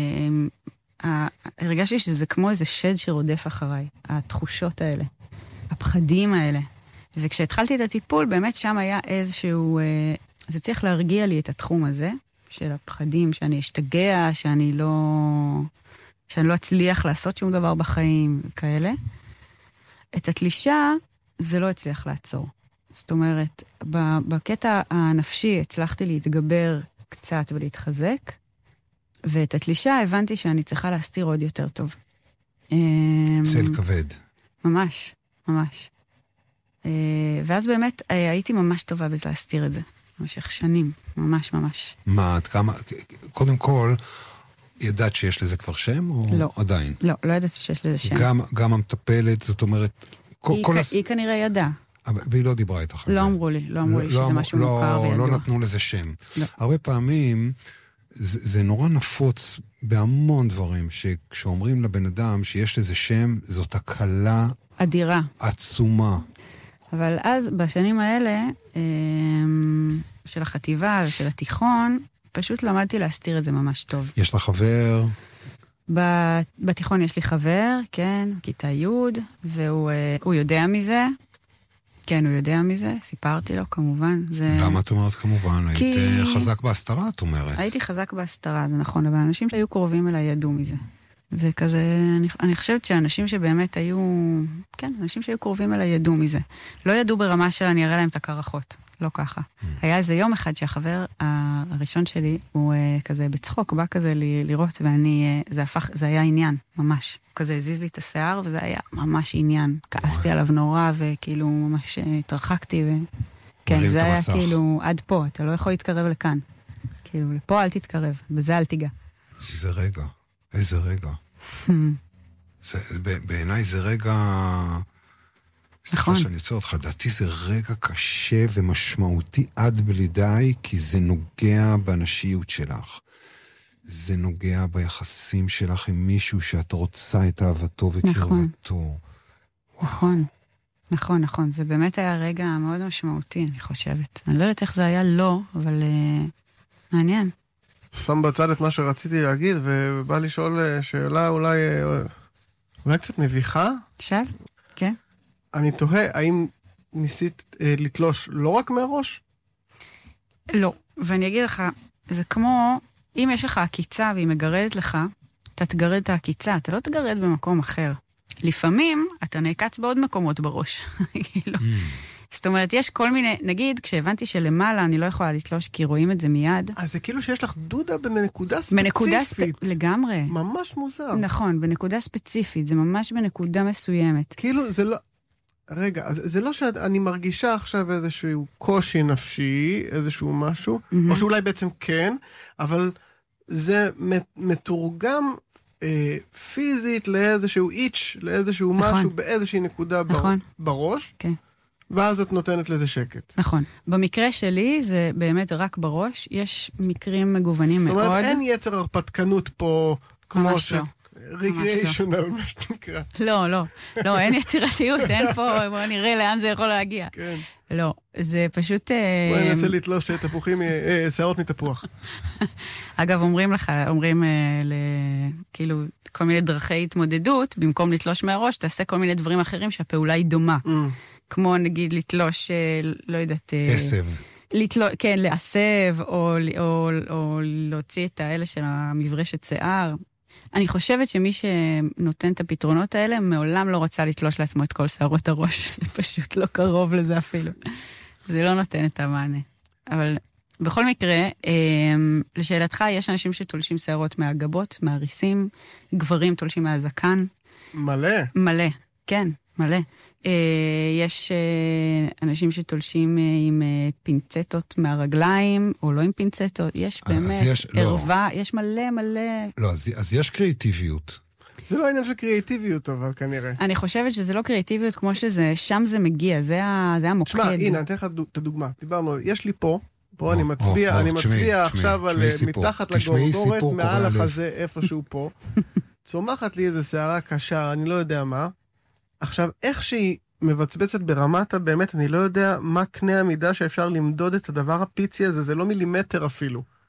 Speaker 5: הרגשתי שזה כמו איזה שד שרודף אחריי, התחושות האלה, הפחדים האלה. וכשהתחלתי את הטיפול, באמת שם היה איזשהו, זה צריך להרגיע לי את התחום הזה, של הפחדים, שאני אשתגע, שאני לא, שאני לא אצליח לעשות שום דבר בחיים, כאלה. את התלישה, זה לא הצליח לעצור. זאת אומרת, בקטע הנפשי הצלחתי להתגבר קצת ולהתחזק, ואת התלישה הבנתי שאני צריכה להסתיר עוד יותר טוב.
Speaker 8: צל כבד.
Speaker 5: ממש, ממש. ואז באמת הייתי ממש טובה בזה להסתיר את זה. במשך שנים, ממש ממש.
Speaker 8: מה, עד כמה, קודם כל, ידעת שיש לזה כבר שם או
Speaker 5: לא.
Speaker 8: עדיין?
Speaker 5: לא, לא ידעתי שיש לזה שם.
Speaker 8: גם, גם המטפלת, זאת אומרת...
Speaker 5: היא, כל כ... הס... היא כנראה ידעה.
Speaker 8: והיא לא דיברה איתך.
Speaker 5: לא אמרו לי, לא אמרו לי שזה משהו מוכר וידוע.
Speaker 8: לא נתנו לזה שם.
Speaker 5: לא.
Speaker 8: הרבה פעמים זה, זה נורא נפוץ בהמון דברים, שכשאומרים לבן אדם שיש לזה שם, זאת הקלה...
Speaker 5: אדירה.
Speaker 8: עצומה.
Speaker 5: אבל אז, בשנים האלה, של החטיבה ושל התיכון, פשוט למדתי להסתיר את זה ממש טוב.
Speaker 8: יש לך חבר?
Speaker 5: בתיכון יש לי חבר, כן, כיתה י', והוא יודע מזה. כן, הוא יודע מזה, סיפרתי לו, כמובן. זה...
Speaker 8: למה את אומרת כמובן?
Speaker 5: כי...
Speaker 8: היית חזק בהסתרה, את אומרת.
Speaker 5: הייתי חזק בהסתרה, זה נכון, אבל אנשים שהיו קרובים אליי ידעו מזה. וכזה, אני, אני חושבת שאנשים שבאמת היו, כן, אנשים שהיו קרובים אליי ידעו מזה. לא ידעו ברמה של אני אראה להם את הקרחות, לא ככה. Mm. היה איזה יום אחד שהחבר הראשון שלי, הוא uh, כזה בצחוק, בא כזה ל, לראות, ואני, uh, זה הפך, זה היה עניין, ממש. הוא כזה הזיז לי את השיער, וזה היה ממש עניין. כעסתי עליו נורא, וכאילו ממש התרחקתי, ו... כן, זה היה מסך. כאילו, עד פה, אתה לא יכול להתקרב לכאן. כאילו, לפה אל תתקרב, בזה אל תיגע.
Speaker 8: זה רגע. איזה רגע. זה, בעיניי זה רגע...
Speaker 5: נכון.
Speaker 8: סליחה שאני יוצא אותך, דעתי זה רגע קשה ומשמעותי עד בלי די, כי זה נוגע באנשיות שלך. זה נוגע ביחסים שלך עם מישהו שאת רוצה את אהבתו וקרבתו.
Speaker 5: נכון. נכון, נכון. זה באמת היה רגע מאוד משמעותי, אני חושבת. אני לא יודעת איך זה היה לא, אבל uh, מעניין.
Speaker 7: שם בצד את מה שרציתי להגיד, ובא לשאול שאלה אולי, אולי קצת מביכה.
Speaker 5: שאל? כן.
Speaker 7: אני תוהה, האם ניסית אה, לתלוש לא רק מהראש?
Speaker 5: לא, ואני אגיד לך, זה כמו, אם יש לך עקיצה והיא מגרדת לך, אתה תגרד את העקיצה, אתה לא תגרד במקום אחר. לפעמים אתה נעקץ בעוד מקומות בראש. כאילו. זאת אומרת, יש כל מיני, נגיד, כשהבנתי שלמעלה אני לא יכולה לתלוש, כי רואים את זה מיד.
Speaker 7: אז זה כאילו שיש לך דודה בנקודה ספציפית.
Speaker 5: בנקודה ספ... לגמרי.
Speaker 7: ממש מוזר.
Speaker 5: נכון, בנקודה ספציפית, זה ממש בנקודה מסוימת.
Speaker 7: כאילו, זה לא... רגע, אז זה לא שאני מרגישה עכשיו איזשהו קושי נפשי, איזשהו משהו, mm-hmm. או שאולי בעצם כן, אבל זה מתורגם אה, פיזית לאיזשהו איץ', לאיזשהו נכון. משהו, באיזושהי נקודה נכון. בר... בראש. כן. ואז את נותנת לזה שקט.
Speaker 5: נכון. במקרה שלי זה באמת רק בראש, יש מקרים מגוונים מאוד.
Speaker 7: זאת אומרת, אין יצר הרפתקנות פה, כמו ש... ריקריאיישונל, מה שנקרא.
Speaker 5: לא, לא. לא, אין יצירתיות, אין פה, בוא נראה לאן זה יכול להגיע. כן. לא, זה פשוט...
Speaker 7: בואי ננסה לתלוש תפוחים, שערות מתפוח.
Speaker 5: אגב, אומרים לך, אומרים כאילו כל מיני דרכי התמודדות, במקום לתלוש מהראש, תעשה כל מיני דברים אחרים שהפעולה היא דומה. כמו נגיד לתלוש, לא יודעת...
Speaker 8: עשב.
Speaker 5: לתלוש, כן, לעשב, או, או, או להוציא את האלה של המברשת שיער. אני חושבת שמי שנותן את הפתרונות האלה, מעולם לא רוצה לתלוש לעצמו את כל שערות הראש. זה פשוט לא קרוב לזה אפילו. זה לא נותן את המענה. אבל בכל מקרה, לשאלתך, יש אנשים שתולשים שערות מהגבות, מהריסים, גברים תולשים מהזקן.
Speaker 7: מלא.
Speaker 5: מלא, כן. מלא. יש אנשים שתולשים עם פינצטות מהרגליים, או לא עם פינצטות. יש באמת ערווה, יש מלא מלא...
Speaker 8: לא, אז יש קריאטיביות.
Speaker 7: זה לא עניין של קריאטיביות, אבל כנראה.
Speaker 5: אני חושבת שזה לא קריאטיביות כמו שזה, שם זה מגיע, זה המוקד.
Speaker 7: שמע, הנה, אני אתן לך את הדוגמה. דיברנו, יש לי פה, פה אני מצביע, אני מצביע עכשיו על מתחת לגורדורת, מעל החזה, איפשהו פה. צומחת לי איזו שערה קשה, אני לא יודע מה. עכשיו, איך שהיא מבצבצת ברמת באמת, אני לא יודע מה קנה המידה שאפשר למדוד את הדבר הפיצי הזה, זה לא מילימטר אפילו.